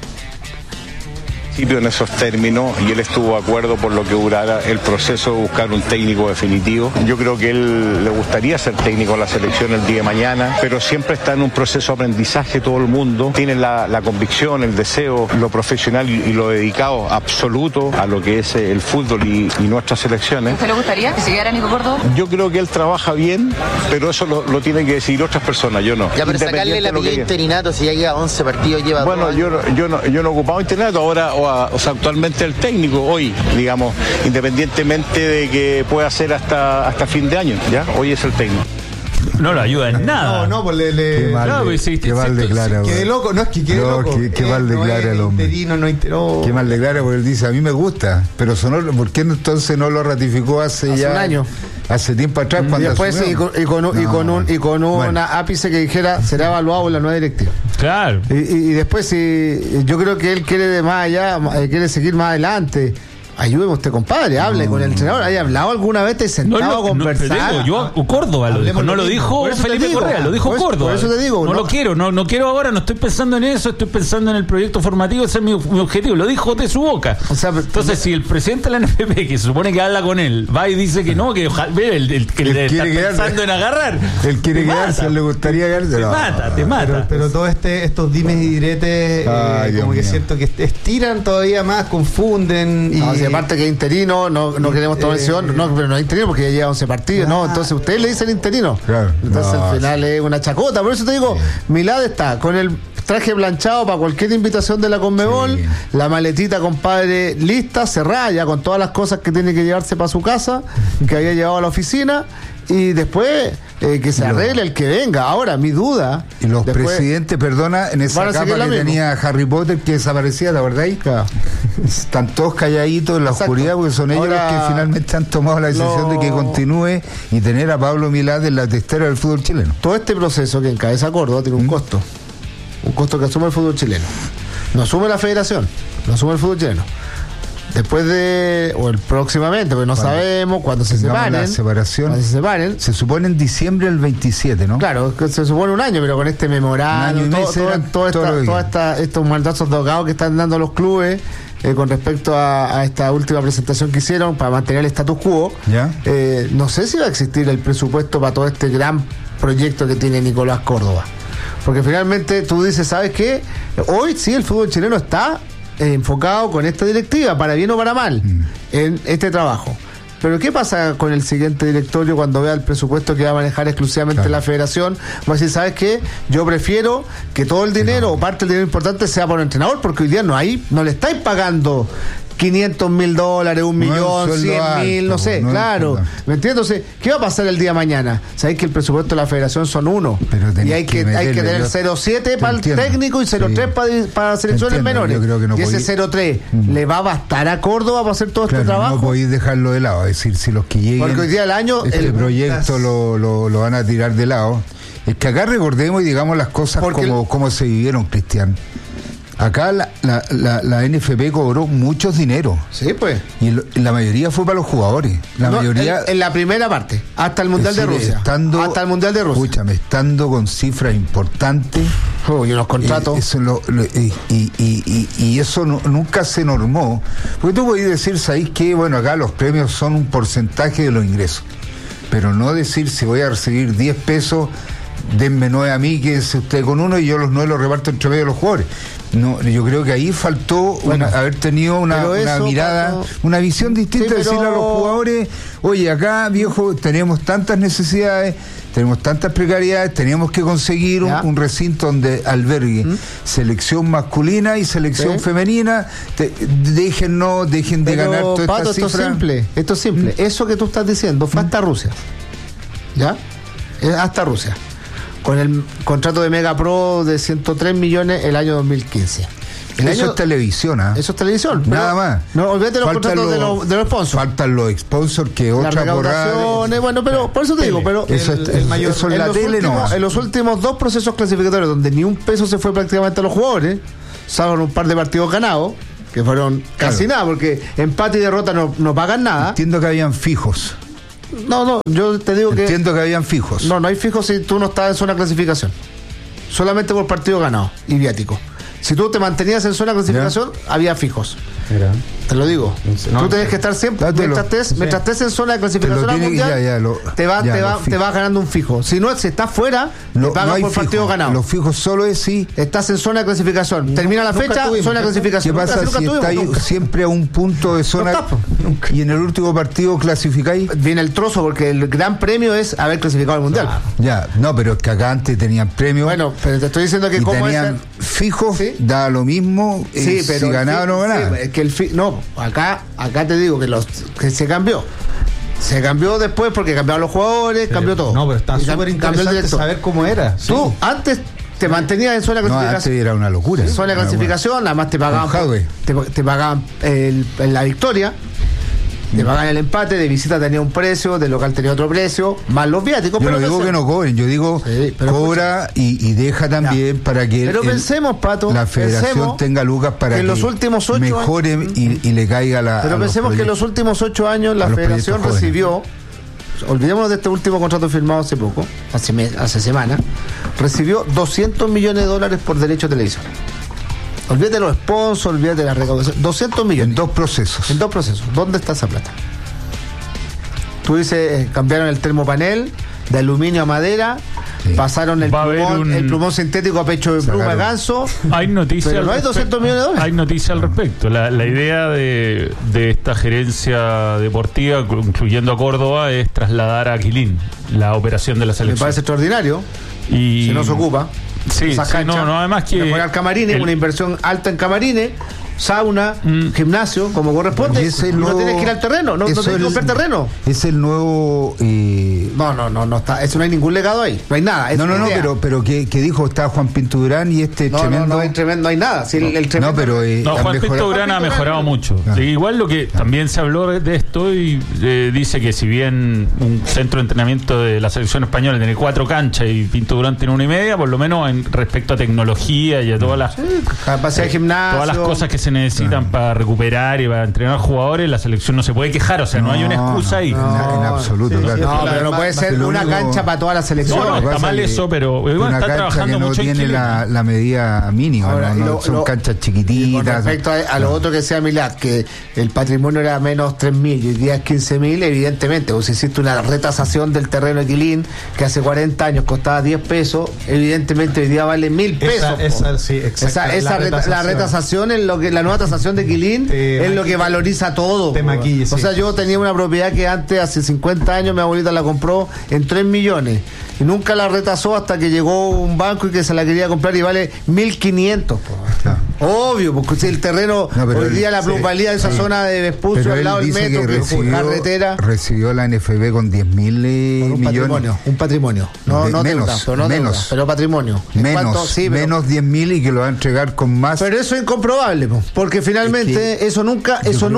En esos términos, y él estuvo de acuerdo por lo que durara el proceso de buscar un técnico definitivo. Yo creo que él le gustaría ser técnico de la selección el día de mañana, pero siempre está en un proceso de aprendizaje todo el mundo. Tiene la convicción, el deseo, lo profesional y lo dedicado absoluto a lo que es el fútbol y nuestras selecciones. ¿Usted le gustaría que se quedara Nico Córdoba? Yo creo que él trabaja bien, pero eso lo tienen que decidir otras personas, yo no. Ya, pero sacarle la pilla interinato, si ya lleva 11 partidos, lleva. Bueno, yo no he ocupado interinato, ahora o sea, actualmente el técnico hoy, digamos, independientemente de que pueda ser hasta fin de año, ¿ya? Hoy es el técnico. No lo ayuda en nada. No, pues qué mal declara. Qué loco, no es que quede loco. Qué mal declara el hombre. Qué mal declara, porque él dice, a mí me gusta, pero ¿por qué entonces no lo ratificó hace un año? Hace tiempo atrás, cuando después y con una ápice que dijera será evaluado en la nueva directiva. Claro. Y después yo creo que él quiere de más allá, quiere seguir más adelante. Ayúdeme usted, compadre, hable con el entrenador. ¿Hay hablado alguna vez? ¿Te sentado a conversar? Yo Córdoba lo dijo, no lo dijo Felipe Correa, lo dijo Córdoba. Por eso te digo. No lo quiero, no quiero ahora, no estoy pensando en eso, estoy pensando en el proyecto formativo, ese es mi objetivo, lo dijo de su boca. O sea, entonces, si el presidente de la NFP, que se supone que habla con él, va y dice que no, que el que le está pensando en agarrar. Él quiere quedarse, le gustaría quedarse. Te mata. Pero todos estos dimes y diretes, como que siento que estiran todavía más, confunden y... Aparte que es interino, no queremos tomar decisión, pero no es interino porque ya lleva 11 partidos, no, entonces usted le dice el interino. Claro, entonces al final es una chacota, por eso te digo, Milad está con el traje planchado para cualquier invitación de la Conmebol, la maletita, compadre, lista, cerrada ya con todas las cosas que tiene que llevarse para su casa, que había llevado a la oficina, y después que se arregle el que venga. Ahora, mi duda... Y los presidentes, perdona, en esa capa que tenía Harry Potter que desaparecía, ¿la verdad? Claro. Están todos calladitos en la oscuridad porque son ellos los que finalmente han tomado la decisión de que continúe y tener a Pablo Milad en la testera del fútbol chileno. Todo este proceso que encabeza Córdoba tiene un costo que asume el fútbol chileno. No asume la federación, no asume el fútbol chileno. Después próximamente, porque no sabemos cuándo se separen. La separación. Cuando se separen. Se supone en diciembre del 27, ¿no? Claro, que se supone un año, pero con este memorándum, estos maldazos de abogados que están dando los clubes con respecto a esta última presentación que hicieron para mantener el status quo. No sé si va a existir el presupuesto para todo este gran proyecto que tiene Nicolás Córdoba. Porque finalmente tú dices, ¿sabes qué? Hoy sí el fútbol chileno está enfocado con esta directiva, para bien o para mal, en este trabajo. Pero ¿qué pasa con el siguiente directorio cuando vea el presupuesto que va a manejar exclusivamente la federación? Va a decir, ¿sabes qué? Yo prefiero que todo el dinero o parte del dinero importante sea por el entrenador, porque hoy día no le estáis pagando $500,000, $1,000,000, $100,000, no sé, claro. ¿Me entiendes? Entonces, ¿qué va a pasar el día de mañana? Sabéis que el presupuesto de la federación son 1. Y hay que tener 0,7 para el técnico y 0,3 para selecciones menores. Y ese 0,3 ¿le va a bastar a Córdoba para hacer todo este trabajo? No podéis dejarlo de lado. Es decir, si los que lleguen. Porque hoy día del año. Este proyecto lo van a tirar de lado. Es que acá recordemos y digamos las cosas como se vivieron, Cristian. Acá la NFP cobró muchos dinero. Sí, pues. Y la mayoría fue para los jugadores. Mayoría en la primera parte, hasta el Mundial de Rusia. Hasta el Mundial de Rusia. Escúchame, estando con cifras importantes. Y unos contratos. Y eso nunca se normó. Porque tú podías decir, ¿sabéis qué? Bueno, acá los premios son un porcentaje de los ingresos. Pero no decir, si voy a recibir 10 pesos, denme 9 a mí, quédense usted con uno y yo los 9 los reparto entre medio de los jugadores. No, yo creo que ahí faltó haber tenido una mirada, una visión distinta, decirle a los jugadores, oye, acá, viejo, tenemos tantas necesidades, tenemos tantas precariedades, tenemos que conseguir un recinto donde albergue selección masculina y selección femenina. Dejen de ganar todas estas cifras. Esto es simple. Eso que tú estás diciendo fue hasta Rusia. ¿Ya? Hasta Rusia. Con el contrato de Mega Pro de 103 millones el año 2015. Eso es televisión, ¿ah? Eso es televisión. Nada más. No, olvídate los contratos de los sponsors. Faltan los sponsors, que otra porrada. Bueno, pero por eso te digo, pero eso en la tele no. En los últimos 2 procesos clasificatorios donde ni un peso se fue prácticamente a los jugadores, salvo un par de partidos ganados, que fueron casi nada, porque empate y derrota no pagan nada. Entiendo que habían fijos. No, yo te digo Entiendo que habían fijos. No hay fijos si tú no estás en zona de clasificación. Solamente por partido ganado y viático. Si tú te mantenías en zona de clasificación, había fijos. Mira. Te lo digo. Tú tenés que estar siempre, mientras estés en zona de clasificación al mundial, te vas ganando un fijo. Si estás fuera, te pagan por partido ganado. Los fijos solo es si estás en zona de clasificación. Termina la fecha, zona de clasificación. ¿Qué pasa si estáis siempre a un punto de zona y en el último partido clasificáis? Viene el trozo, porque el gran premio es haber clasificado al mundial. Pero es que acá antes tenían premios. Bueno, pero te estoy diciendo que como tenían fijos, da lo mismo pero si ganaba o no ganaba. Acá te digo que se cambió. Se cambió después porque cambiaron los jugadores, cambió todo. No, pero está súper interesante saber cómo era. Tú antes te mantenías en zona de clasificación. Antes era una locura. En zona de clasificación, además te pagaban la victoria. Te pagan el empate, de visita tenía un precio, de local tenía otro precio, más los viáticos. Yo no digo que no cobren, yo digo cobra y deja también para que pensemos, Pato, la federación tenga lucas para que en los últimos 8 mejore y le caiga la. Pero pensemos que en los últimos 8 años la federación recibió, olvidémonos de este último contrato firmado hace poco, hace semanas, recibió $200 millones por derecho de televisión. Olvídate de los sponsors, olvídate de la recaudación. 200 millones. En 2 procesos. ¿Dónde está esa plata? Tú dices, cambiaron el termopanel de aluminio a madera, pasaron el plumón sintético a pecho de pluma de ganso. Hay noticias. Pero no hay $200 millones. Hay noticias al respecto. La idea de esta gerencia deportiva, incluyendo a Córdoba, es trasladar a Quilín la operación de la selección. Me parece extraordinario. Y si no se ocupa. Además que mejorar camarines, una inversión alta en camarines, sauna, gimnasio, como corresponde. No tienes que ir al terreno, no tienes que comprar terreno. Es el nuevo. No está. Eso no hay ningún legado ahí. No hay nada. Pero que dijo, está Juan Pinto Durán y tremendo. No hay nada. Si el tremendo. Juan Pinto Durán ha mejorado mucho. Igual lo que también se habló de esto y dice que si bien un centro de entrenamiento de la selección española tiene 4 canchas y Pinto Durán tiene 1,5, por lo menos respecto a tecnología y a todas las capacidad de gimnasio, todas las cosas que se necesitan para recuperar y para entrenar jugadores, la selección no se puede quejar, o sea, no hay una excusa ahí. En absoluto, pero no puede ser una cancha para toda la selección. No, está mal eso, pero igual está trabajando mucho. No tiene la medida mínima, son canchas chiquititas. Con respecto a lo otro que decía Milad, que el patrimonio era menos 3.000 y hoy día es 15.000, evidentemente, o si existe una retasación del terreno de Quilín, que hace 40 años costaba 10 pesos, evidentemente hoy día vale 1.000 pesos. La retasación es lo que la nueva tasación de Quilín es lo que valoriza todo. O sea, yo tenía una propiedad que antes, hace 50 años, mi abuelita la compró en 3 millones y nunca la retasó hasta que llegó un banco y que se la quería comprar y vale 1.500. Obvio, porque si el terreno, hoy día la plusvalía de esa zona de Vespucio al lado del metro, que recibió, carretera. Recibió la NFB con 10.000 millones. Un patrimonio. Menos, pero patrimonio. Menos 10.000 y que lo va a entregar con más. Pero eso es incomprobable, porque finalmente eso nunca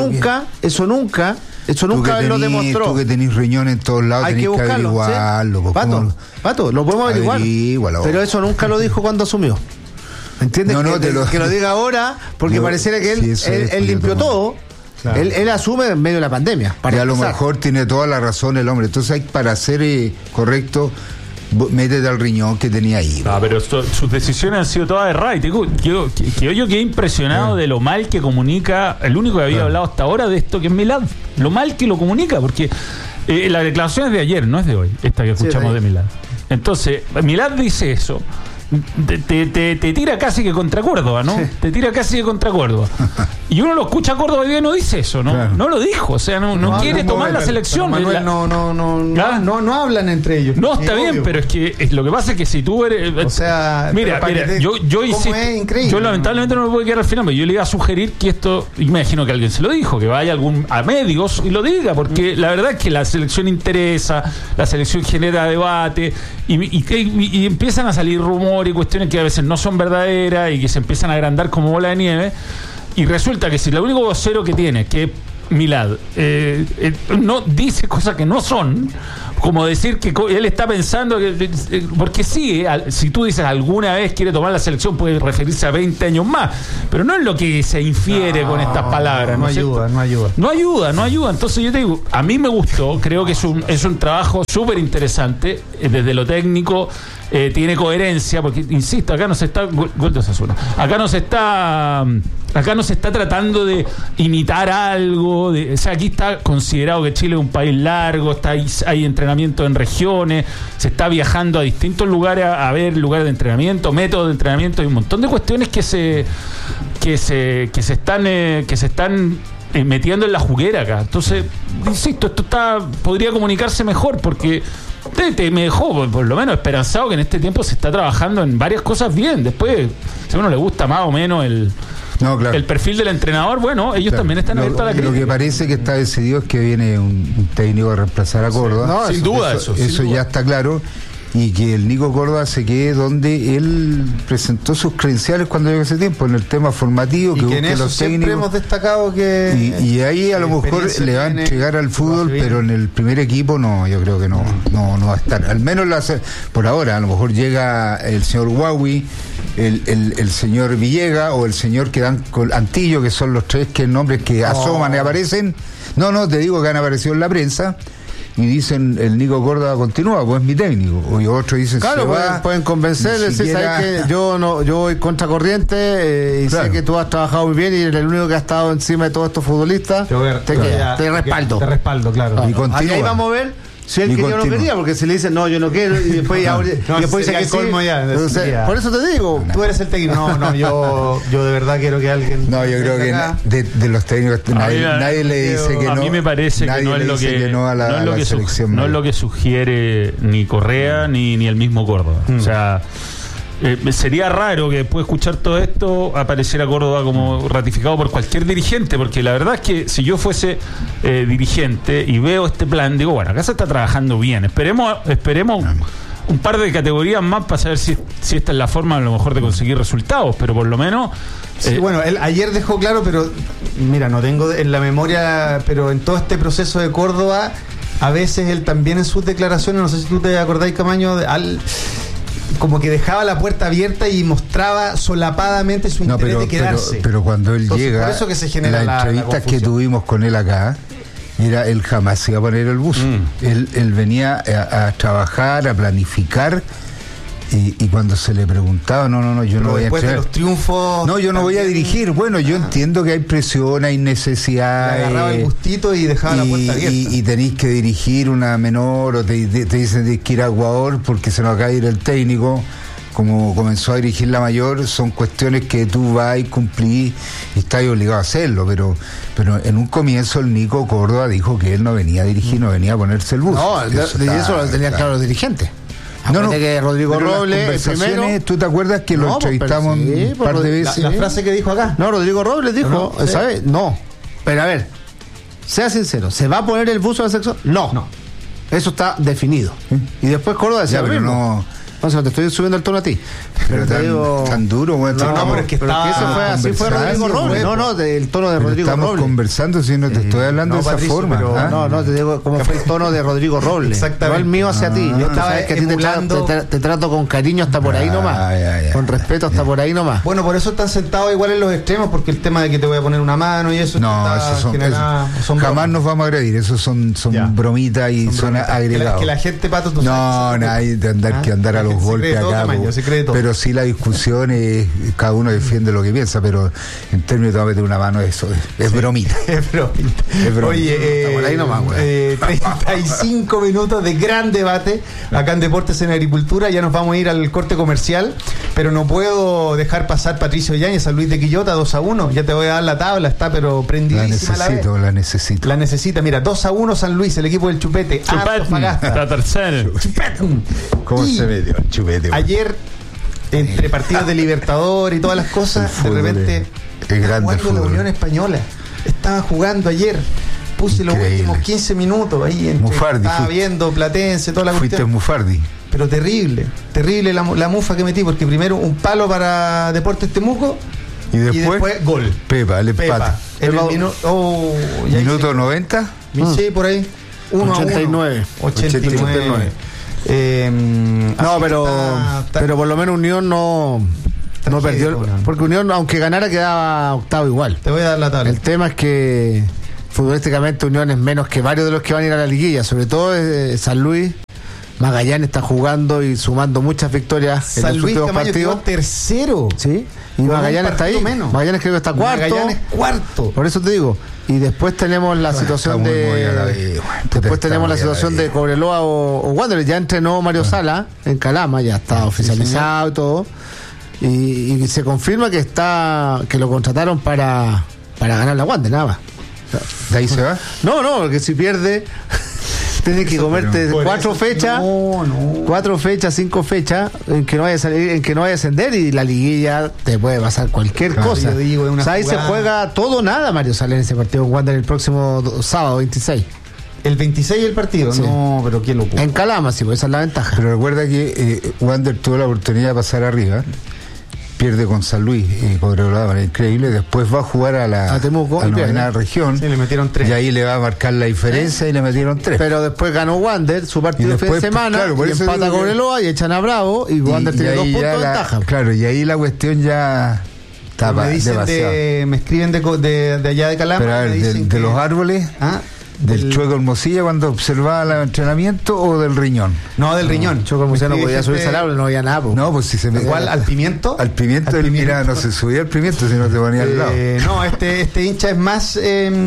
lo demostró. Tú que tenés riñones en todos lados, tenés que averiguarlo. ¿Sí? Pato, lo podemos averiguar. Pero eso nunca lo dijo cuando asumió. ¿Entiendes? Que lo diga ahora, porque pareciera que él limpió todo. Claro. Él asume en medio de la pandemia. Y a lo mejor tiene toda la razón el hombre. Entonces, para ser correcto, métete al riñón que tenía ahí. Pero sus decisiones han sido todas de right. Yo quedé impresionado de lo mal que comunica, el único que había hablado hasta ahora de esto, que es Milad. Lo mal que lo comunica, porque la declaración es de ayer, no es de hoy, esta que escuchamos de Milad. Entonces, Milad dice eso. te tira casi que contra Córdoba, ¿no? Sí. Te tira casi que contra Córdoba. Y uno lo escucha a Córdoba y no dice eso, ¿no? Claro. No lo dijo, o sea, no quiere tomar la selección. Manuel, no hablan entre ellos. No, está bien, pero es que lo que pasa es que si tú eres... O sea, mira, yo insisto, yo lamentablemente no me puedo quedar al final, pero yo le iba a sugerir que esto, imagino que alguien se lo dijo, que vaya a medios y lo diga, porque la verdad es que la selección interesa, la selección genera debate y empiezan a salir rumores y cuestiones que a veces no son verdaderas y que se empiezan a agrandar como bola de nieve. Y resulta que si el único vocero que tiene, que es Milad, no dice cosas que no son, como decir que él está pensando que, porque sí, si tú dices alguna vez quiere tomar la selección, puede referirse a 20 años más, pero no es lo que se infiere con estas palabras. No ayuda. Entonces yo te digo, a mí me gustó, creo que es un trabajo súper interesante desde lo técnico. Tiene coherencia, porque insisto, acá no se está gol de Osasuna. Acá no se está tratando de imitar algo, o sea, aquí está considerado que Chile es un país largo, hay entrenamiento en regiones, se está viajando a distintos lugares a ver lugares de entrenamiento, métodos de entrenamiento, hay un montón de cuestiones que se están metiendo en la juguera acá. Entonces, insisto, esto podría comunicarse mejor, porque me dejó por lo menos esperanzado que en este tiempo se está trabajando en varias cosas bien. Después, si a uno le gusta más o menos el perfil del entrenador, bueno, ellos también están abiertos a la crítica. Lo que parece que está decidido es que viene un técnico a reemplazar a Córdoba. Sin duda. Eso ya está claro. Y que el Nico Córdoba se quede donde él presentó sus credenciales cuando llegó ese tiempo, en el tema formativo, y que en eso siempre hemos destacado que... Y ahí a lo mejor le va a entregar al fútbol, pero en el primer equipo no, yo creo que no va a estar. Al menos por ahora, a lo mejor llega el señor Huawei, el señor Villega o el señor que dan con Antillo, que son los tres nombres que asoman y aparecen. No, te digo que han aparecido en la prensa. Y dicen, el Nico Córdoba continúa, pues es mi técnico. Y otros dicen, claro, pueden convencer, decir, ¿sabes que yo voy contracorriente y sé que tú has trabajado muy bien y eres el único que ha estado encima de todos estos futbolistas? Te respaldo. Te respaldo, claro. Y ahí vamos a ver si él quería o no quería, porque si le dicen, no, yo no quiero, y después dice que sí. Entonces, por eso te digo, tú eres el técnico. No, yo de verdad quiero que alguien... No, yo creo que de los técnicos nadie le dice que no. A mí me parece que no es lo que sugiere ni Correa ni el mismo Córdoba. O sea, sería raro que después de escuchar todo esto apareciera Córdoba como ratificado por cualquier dirigente, porque la verdad es que si yo fuese dirigente y veo este plan, digo, bueno, acá se está trabajando bien, esperemos un par de categorías más para saber si esta es la forma a lo mejor de conseguir resultados, pero por lo menos... Sí, bueno, él ayer dejó claro, pero mira, no tengo en la memoria, pero en todo este proceso de Córdoba, a veces él también en sus declaraciones, no sé si tú te acordáis, Camaño, como que dejaba la puerta abierta y mostraba solapadamente su interés de quedarse. Pero cuando él llega, por eso que se genera las entrevistas que tuvimos con él acá, mira, él jamás se iba a poner el buzo. Él venía a trabajar, a planificar. Y cuando se le preguntaba, yo no voy a después de los triunfos, yo no voy a dirigir. Bueno, yo entiendo que hay presión, hay necesidad, agarraba el gustito y dejaba la puerta abierta, y tenéis que dirigir una menor, o te dicen que ir a Ecuador porque se nos acaba de ir el técnico, como comenzó a dirigir la mayor. Son cuestiones que tú vas y cumplís y estás obligado a hacerlo, pero en un comienzo el Nico Córdoba dijo que él no venía a dirigir, no venía a ponerse el buzo. Eso lo tenían claro los dirigentes. Que Rodrigo Robles primero. ¿Tú te acuerdas que lo entrevistamos un par de veces? La frase que dijo acá. No, Rodrigo Robles dijo, ¿sabes? No. Pero a ver, sea sincero, ¿se va a poner el buzo de la selección? No. Eso está definido. Y después Córdoba decía, no te estoy subiendo el tono a ti. Pero te digo... tan duro, güey. Pero es que así fue Rodrigo Robles. El tono de Rodrigo Robles. Estamos conversando, si no te estoy hablando de esa forma. No, te digo cómo fue el tono de Rodrigo Robles. Exactamente. No el mío hacia ti. Yo estaba que te trato con cariño hasta por ahí nomás. Con respeto hasta por ahí nomás. Bueno, por eso están sentados igual en los extremos, porque el tema de que te voy a poner una mano y eso. No, esos son jamás nos vamos a agredir. Esos son bromitas y son agregados. Que la gente, Pato, tú sabes. No, nadie de andar a los golpes acá. Pero sí la discusión es, cada uno defiende lo que piensa, pero en términos de meter una mano, eso es bromita. Es bromita. Oye, ahí nomás, 35 minutos de gran debate acá en Deportes en Agricultura. Ya nos vamos a ir al corte comercial, pero no puedo dejar pasar Patricio Yáñez, San Luis de Quillota, 2-1. Ya te voy a dar la tabla, está pero prendidísima la necesito. La necesita, mira, 2-1 San Luis, el equipo del Chupete. Está tercero. ¿Cómo se metió el Chupete? Ayer, entre partidos de Libertadores y todas las cosas, de repente estaba jugando la Unión Española. Estaba jugando ayer. Puse los últimos 15 minutos ahí. Estaba viendo Platense, toda la cuestión. Fuiste Mufardi. Pero terrible la mufa que metí, porque primero un palo para Deportes Temuco y después gol. Pepa, el empate. ¿Minuto 90? Sí, por ahí. 89. No, pero por lo menos Unión no perdió. Porque Unión, aunque ganara, quedaba octavo igual. Te voy a dar la tabla. El tema es que futbolísticamente Unión es menos que varios de los que van a ir a la liguilla, sobre todo San Luis. Magallanes está jugando y sumando muchas victorias en los últimos partidos. Tercero. Sí. Y Magallanes está ahí. Menos. Magallanes creo que está cuarto. Magallanes cuarto. Por eso te digo. Y después tenemos la situación de Cobreloa o Wanderers. Ya entrenó Mario Sala en Calama, ya está oficializado y todo. Y se confirma que lo contrataron para ganar la Wanderers, nada más. ¿De ahí se va? No, porque si pierde tienes que comerte 4 fechas, 4 fechas, 5 fechas en que no vaya a salir, en que no vaya a ascender, y la liguilla te puede pasar cualquier cosa. O sea, ahí se juega todo nada, Mario Sala, en ese partido con Wander el próximo sábado 26. El 26 el partido, sí. No, pero qué locura. En Calama, sí, pues esa es la ventaja. Pero recuerda que Wander tuvo la oportunidad de pasar arriba. Pierde con San Luis, Cobreloa, increíble. Después va a jugar a Temuco, a novena región. Sí, le metieron 3. Y ahí le va a marcar la diferencia y le metieron 3. Pero después ganó Wander su partido de fin de semana, y empata a Cobreloa y echan a Bravo, y Wander tiene 2 puntos de ventaja. Claro, y ahí la cuestión ya está demasiado. Me escriben de allá de Calama. Pero a ver, de los árboles. ¿Del Chueco Hermosilla cuando observaba el entrenamiento o del Riñón? No, del Riñón. Chueco Hermosilla no podía subirse al árbol, no había nada. No, pues si se me. ¿Cuál? ¿Al Pimiento? Al Pimiento, mira, no se subía al Pimiento, sino te ponía al lado. No, este hincha es más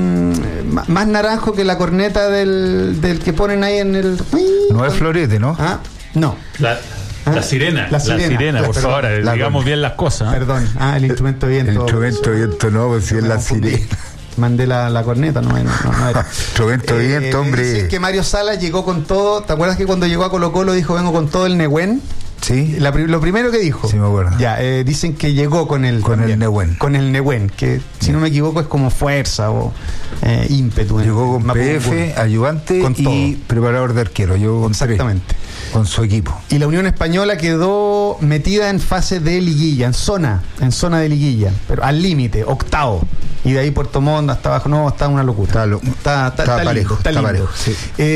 naranjo que la corneta del que ponen ahí en el. No es Florete, ¿no? No. La sirena, por favor, digamos bien las cosas. Perdón, el instrumento viento. El instrumento viento no, pues si es la sirena. Mandé la corneta, no era. Instrumento viento, hombre. Dicen que Mario Sala llegó con todo. ¿Te acuerdas que cuando llegó a Colo-Colo dijo vengo con todo el Nehuen? Sí. Lo primero que dijo. Sí, me acuerdo. Ya, dicen que llegó con el Nehuen. Con el Nehuen, que si no me equivoco es como fuerza o ímpetu. Llegó con PF, ayudante y preparador de arquero. Llegó con exactamente. Con su equipo. Y la Unión Española quedó metida en fase de liguilla, en zona de liguilla, pero al límite, octavo. Y de ahí Puerto Montt hasta abajo, no, está una locura. Está parejo. Sí.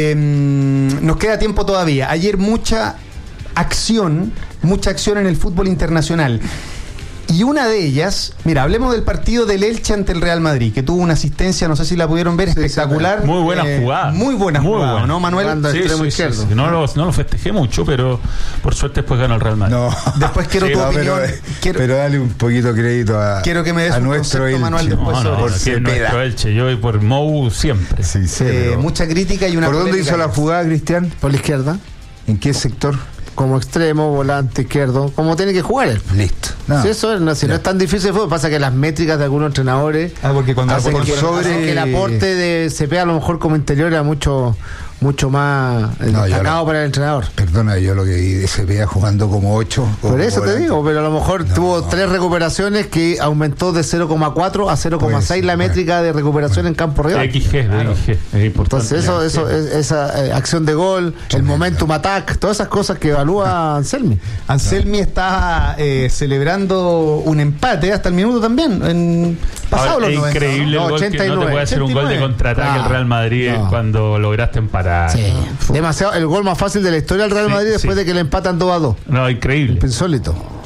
Nos queda tiempo todavía. Ayer mucha acción en el fútbol internacional. Y una de ellas, mira, hablemos del partido del Elche ante el Real Madrid, que tuvo una asistencia, no sé si la pudieron ver, espectacular. Muy buena jugada. Muy buena jugada, ¿no, Manuel? Sí. No lo festejé mucho, pero por suerte después ganó el Real Madrid. No. Después quiero tu opinión. Pero dale un poquito de crédito quiero que me des a nuestro Elche. Manuel, después sobre nuestro Elche. Yo voy por Mou siempre. Sí, mucha crítica y una. ¿Por dónde hizo la jugada, Cristian? Por la izquierda. ¿En qué sector? Como extremo, volante, izquierdo, como tiene que jugar él. Listo. Si eso no es tan difícil de fútbol, pasa que las métricas de algunos entrenadores porque cuando hacen que el aporte de CP a lo mejor como interior era mucho más destacado para el entrenador. Perdona, yo lo que vi de CPA jugando como 8. Por eso te digo, pero a lo mejor tuvo 3 recuperaciones que aumentó de 0,4 a 0,6 la métrica de recuperación en campo real. XG, es importante. Entonces esa acción de gol, el momentum attack, todas esas cosas que evalúa Anselmi. Anselmi está celebrando un empate hasta el minuto también. Pasado los 90. Es increíble el gol 89, que no te puede hacer un gol de contraataque el Real Madrid cuando lograste empatar. Sí. Demasiado, el gol más fácil de la historia del Real Madrid después de que le empatan 2-2. No, increíble. Insólito.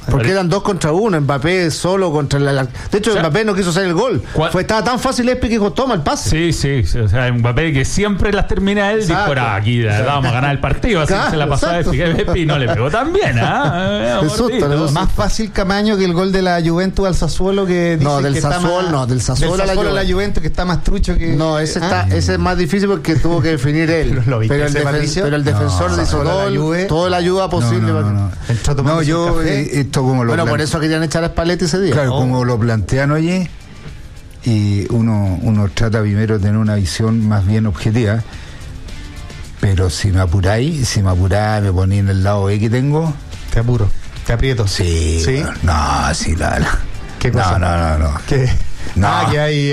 Porque eran 2 contra 1, Mbappé solo contra de hecho, Mbappé no quiso hacer el gol. Estaba tan fácil Espi que dijo, toma el pase. Sí. O sea, Mbappé que siempre las termina él, dijo, aquí vamos a ganar el partido. Así que se la pasaba de Espi y no le pegó tan bien. Más fácil Camaño que el gol de la Juventus al Sassuolo que no, del Sassuolo a la Juventus que está más trucho que... No, ese es más difícil porque tuvo que definir él. Pero el defensor le hizo toda la ayuda posible. No, yo esto como lo por eso querían echar a Spalletti ese día. Claro, como lo plantean oye, y uno trata primero de tener una visión más bien objetiva, pero si me apuráis, me ponéis en el lado B que tengo, te apuro, te aprieto. Sí. Bueno, no, sí, ¿Qué cosa? No. ¿Qué? No. Que hay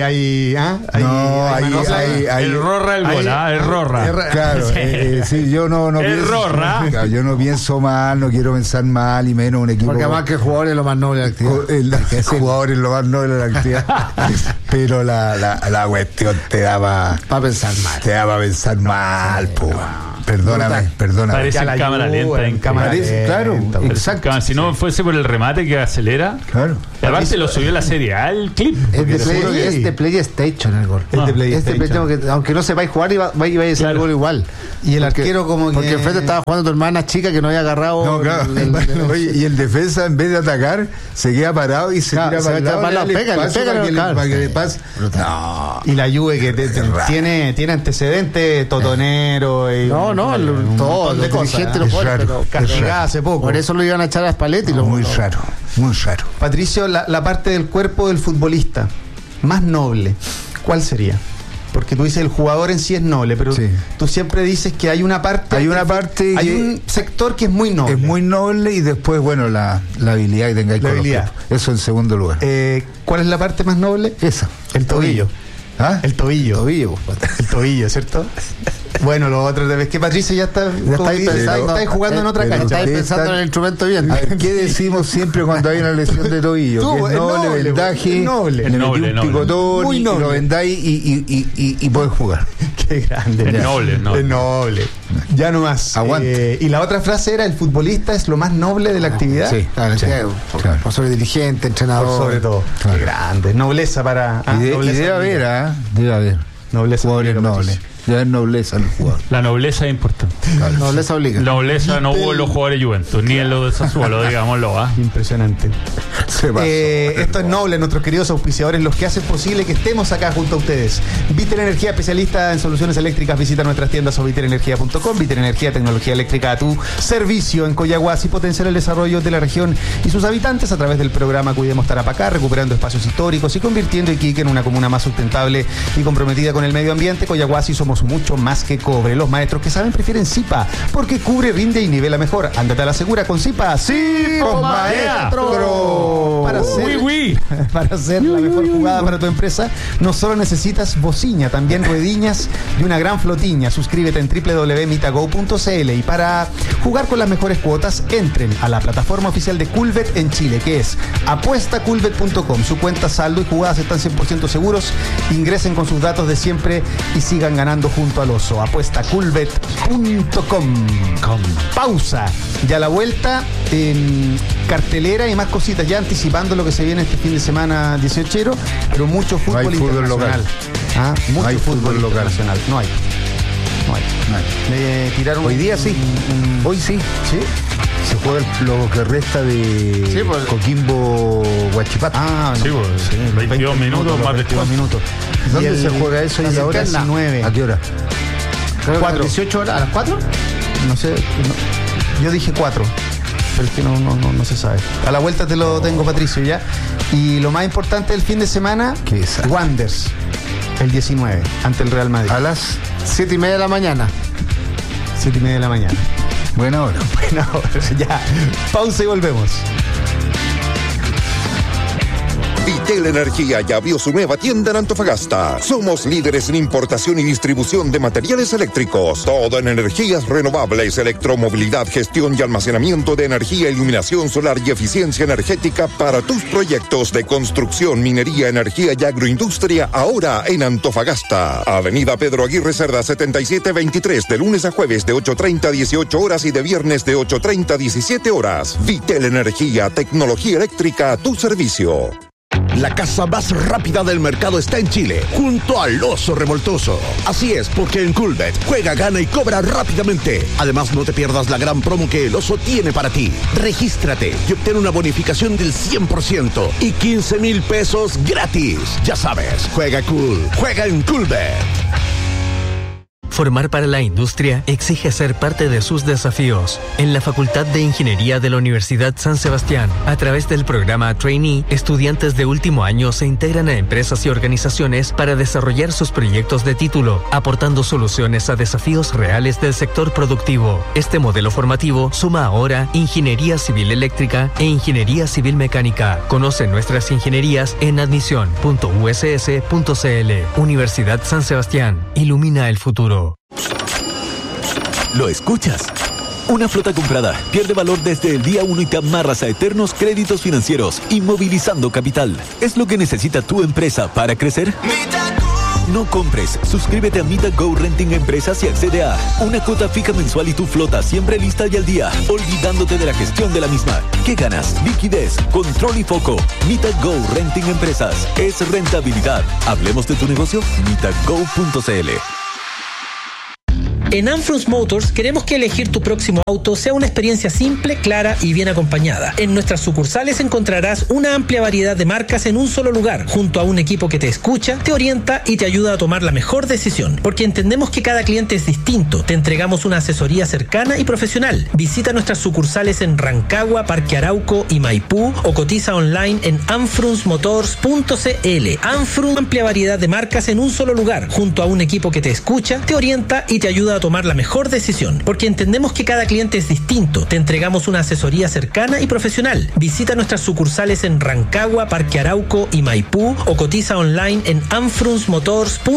el Rorra el gol, el Rorra. Claro, sí, yo no el pienso, Rorra. Claro, yo no pienso mal, no quiero pensar mal y menos un equipo. Porque además que el jugador es lo más noble de la actividad. El jugador es lo más noble de la actividad. Pero la cuestión te da para pensar mal. Te da para pensar mal, Perdóname. Parece en cámara lenta. Claro, exacto. Si no fuese por el remate que acelera. Claro. Y aparte lo subió la serie A, el clip. Es de PlayStation el gol. Aunque no sepáis jugar, iba a hacer el gol igual. Y el arquero porque enfrente estaba jugando tu hermana chica que no había agarrado. No, claro. Oye, y el defensa en vez de atacar se queda parado y se tira para el lado. Para que le pase. Y la Juve que tiene antecedentes totonero y todo los dirigentes lo ponen, pero castigada hace poco. Por eso lo iban a echar a Spalletti. Muy raro. Patricio, la parte del cuerpo del futbolista más noble, ¿cuál sería? Porque tú dices el jugador en sí es noble, pero tú siempre dices que hay una parte... Hay un sector que es muy noble. Es muy noble y después, la habilidad que tengáis con los cuerpos. Eso en segundo lugar. ¿Cuál es la parte más noble? Esa. El tobillo. ¿Ah? El tobillo. El tobillo, ¿cierto? Bueno, lo otro es que Patricio ya está jugando en otra cancha. Estáis pensando en el instrumento bien. ¿Qué decimos siempre cuando hay una lesión de tobillo? Que es noble, vendaje, un picotón, y lo vendáis y podés jugar. Qué grande. Es noble. Ya no más. Aguante. Y la otra frase era: el futbolista es lo más noble de la actividad. Sí, claro. Por sobre dirigente, entrenador. Por sobre todo. Claro. Qué grande. Nobleza para. Debe haber. Nobleza noble. Ya es nobleza el jugador. La nobleza es importante. Claro. Nobleza obliga. Nobleza no hubo en los jugadores de Juventus, ni en los de Sassuolo, digámoslo. Impresionante. Esto es noble, nuestros queridos auspiciadores, los que hacen posible que estemos acá junto a ustedes. Vitel Energía, especialista en soluciones eléctricas. Visita nuestras tiendas o vitelenergia.com. Vitel Energía, tecnología eléctrica a tu servicio en Coyahuasi, potenciar el desarrollo de la región y sus habitantes a través del programa Cuidemos Tarapacá, recuperando espacios históricos y convirtiendo Iquique en una comuna más sustentable y comprometida con el medio ambiente. Coyahuasi, somos mucho más que cobre. Los maestros que saben prefieren Zipa, porque cubre, rinde y nivela mejor. Ándate a la segura con Zipa. ¡Sí, maestro! Para hacer la mejor jugada para tu empresa, no solo necesitas bocina, también ruediñas y una gran flotiña. Suscríbete en www.mitago.cl y para jugar con las mejores cuotas, entren a la plataforma oficial de Culbet en Chile, que es apuestaculbet.com. Su cuenta, saldo y jugadas están 100% seguros. Ingresen con sus datos de siempre y sigan ganando junto al oso. Apuestaculbet.com. Pausa. Ya a la vuelta, cartelera y más cositas, ya anticipando lo que se viene este fin de semana 18ero, pero mucho fútbol internacional. Mucho fútbol local. Internacional. No hay. Me tiraron hoy día sí. Hoy sí. ¿Sí? Se juega lo que resta de Coquimbo Huachipato. Sí, 22 minutos, más de 22 minutos. ¿Dónde se juega eso? ¿Y la hora? 19. ¿A qué hora? 4. 18 horas. ¿A las 4? No sé. Yo dije 4. Pero es que no se sabe. A la vuelta te lo tengo, Patricio, ya. Y lo más importante del fin de semana, Wanderers, el 19, ante el Real Madrid. A las 7:30 de la mañana. 7:30 de la mañana. Buena hora. Ya. Pausa y volvemos. Vitel Energía ya abrió su nueva tienda en Antofagasta. Somos líderes en importación y distribución de materiales eléctricos. Todo en energías renovables, electromovilidad, gestión y almacenamiento de energía, iluminación solar y eficiencia energética para tus proyectos de construcción, minería, energía y agroindustria, ahora en Antofagasta. Avenida Pedro Aguirre Cerda 7723, de lunes a jueves de 8:30 a 18 horas y de viernes de 8:30 a 17 horas. Vitel Energía, tecnología eléctrica a tu servicio. La casa más rápida del mercado está en Chile, junto al Oso Revoltoso. Así es, porque en Coolbet juega, gana y cobra rápidamente. Además, no te pierdas la gran promo que el Oso tiene para ti. Regístrate y obtén una bonificación del 100% y 15,000 pesos gratis. Ya sabes, juega cool, juega en Coolbet. Formar para la industria exige ser parte de sus desafíos. En la Facultad de Ingeniería de la Universidad San Sebastián, a través del programa Trainee, estudiantes de último año se integran a empresas y organizaciones para desarrollar sus proyectos de título, aportando soluciones a desafíos reales del sector productivo. Este modelo formativo suma ahora Ingeniería Civil Eléctrica e Ingeniería Civil Mecánica. Conoce nuestras ingenierías en admisión.uss.cl. Universidad San Sebastián. Ilumina el futuro. ¿Lo escuchas? Una flota comprada pierde valor desde el día 1 y te amarras a eternos créditos financieros, inmovilizando capital. ¿Es lo que necesita tu empresa para crecer? No compres. Suscríbete a MitaGo Renting Empresas y accede a una cuota fija mensual y tu flota siempre lista y al día, olvidándote de la gestión de la misma. ¿Qué ganas? Liquidez, control y foco. MitaGo Renting Empresas. Es rentabilidad. Hablemos de tu negocio. MitaGo.cl. En Anfrunz Motors queremos que elegir tu próximo auto sea una experiencia simple, clara y bien acompañada. En nuestras sucursales encontrarás una amplia variedad de marcas en un solo lugar, junto a un equipo que te escucha, te orienta y te ayuda a tomar la mejor decisión. Porque entendemos que cada cliente es distinto, te entregamos una asesoría cercana y profesional. Visita nuestras sucursales en Rancagua, Parque Arauco y Maipú o cotiza online en anfrunzmotors.cl. Anfrunz, amplia variedad de marcas en un solo lugar, junto a un equipo que te escucha, te orienta y te ayuda a tomar la mejor decisión. Porque entendemos que cada cliente es distinto, te entregamos una asesoría cercana y profesional. Visita nuestras sucursales en Rancagua, Parque Arauco y Maipú o cotiza online en anfrunzmotors.cl.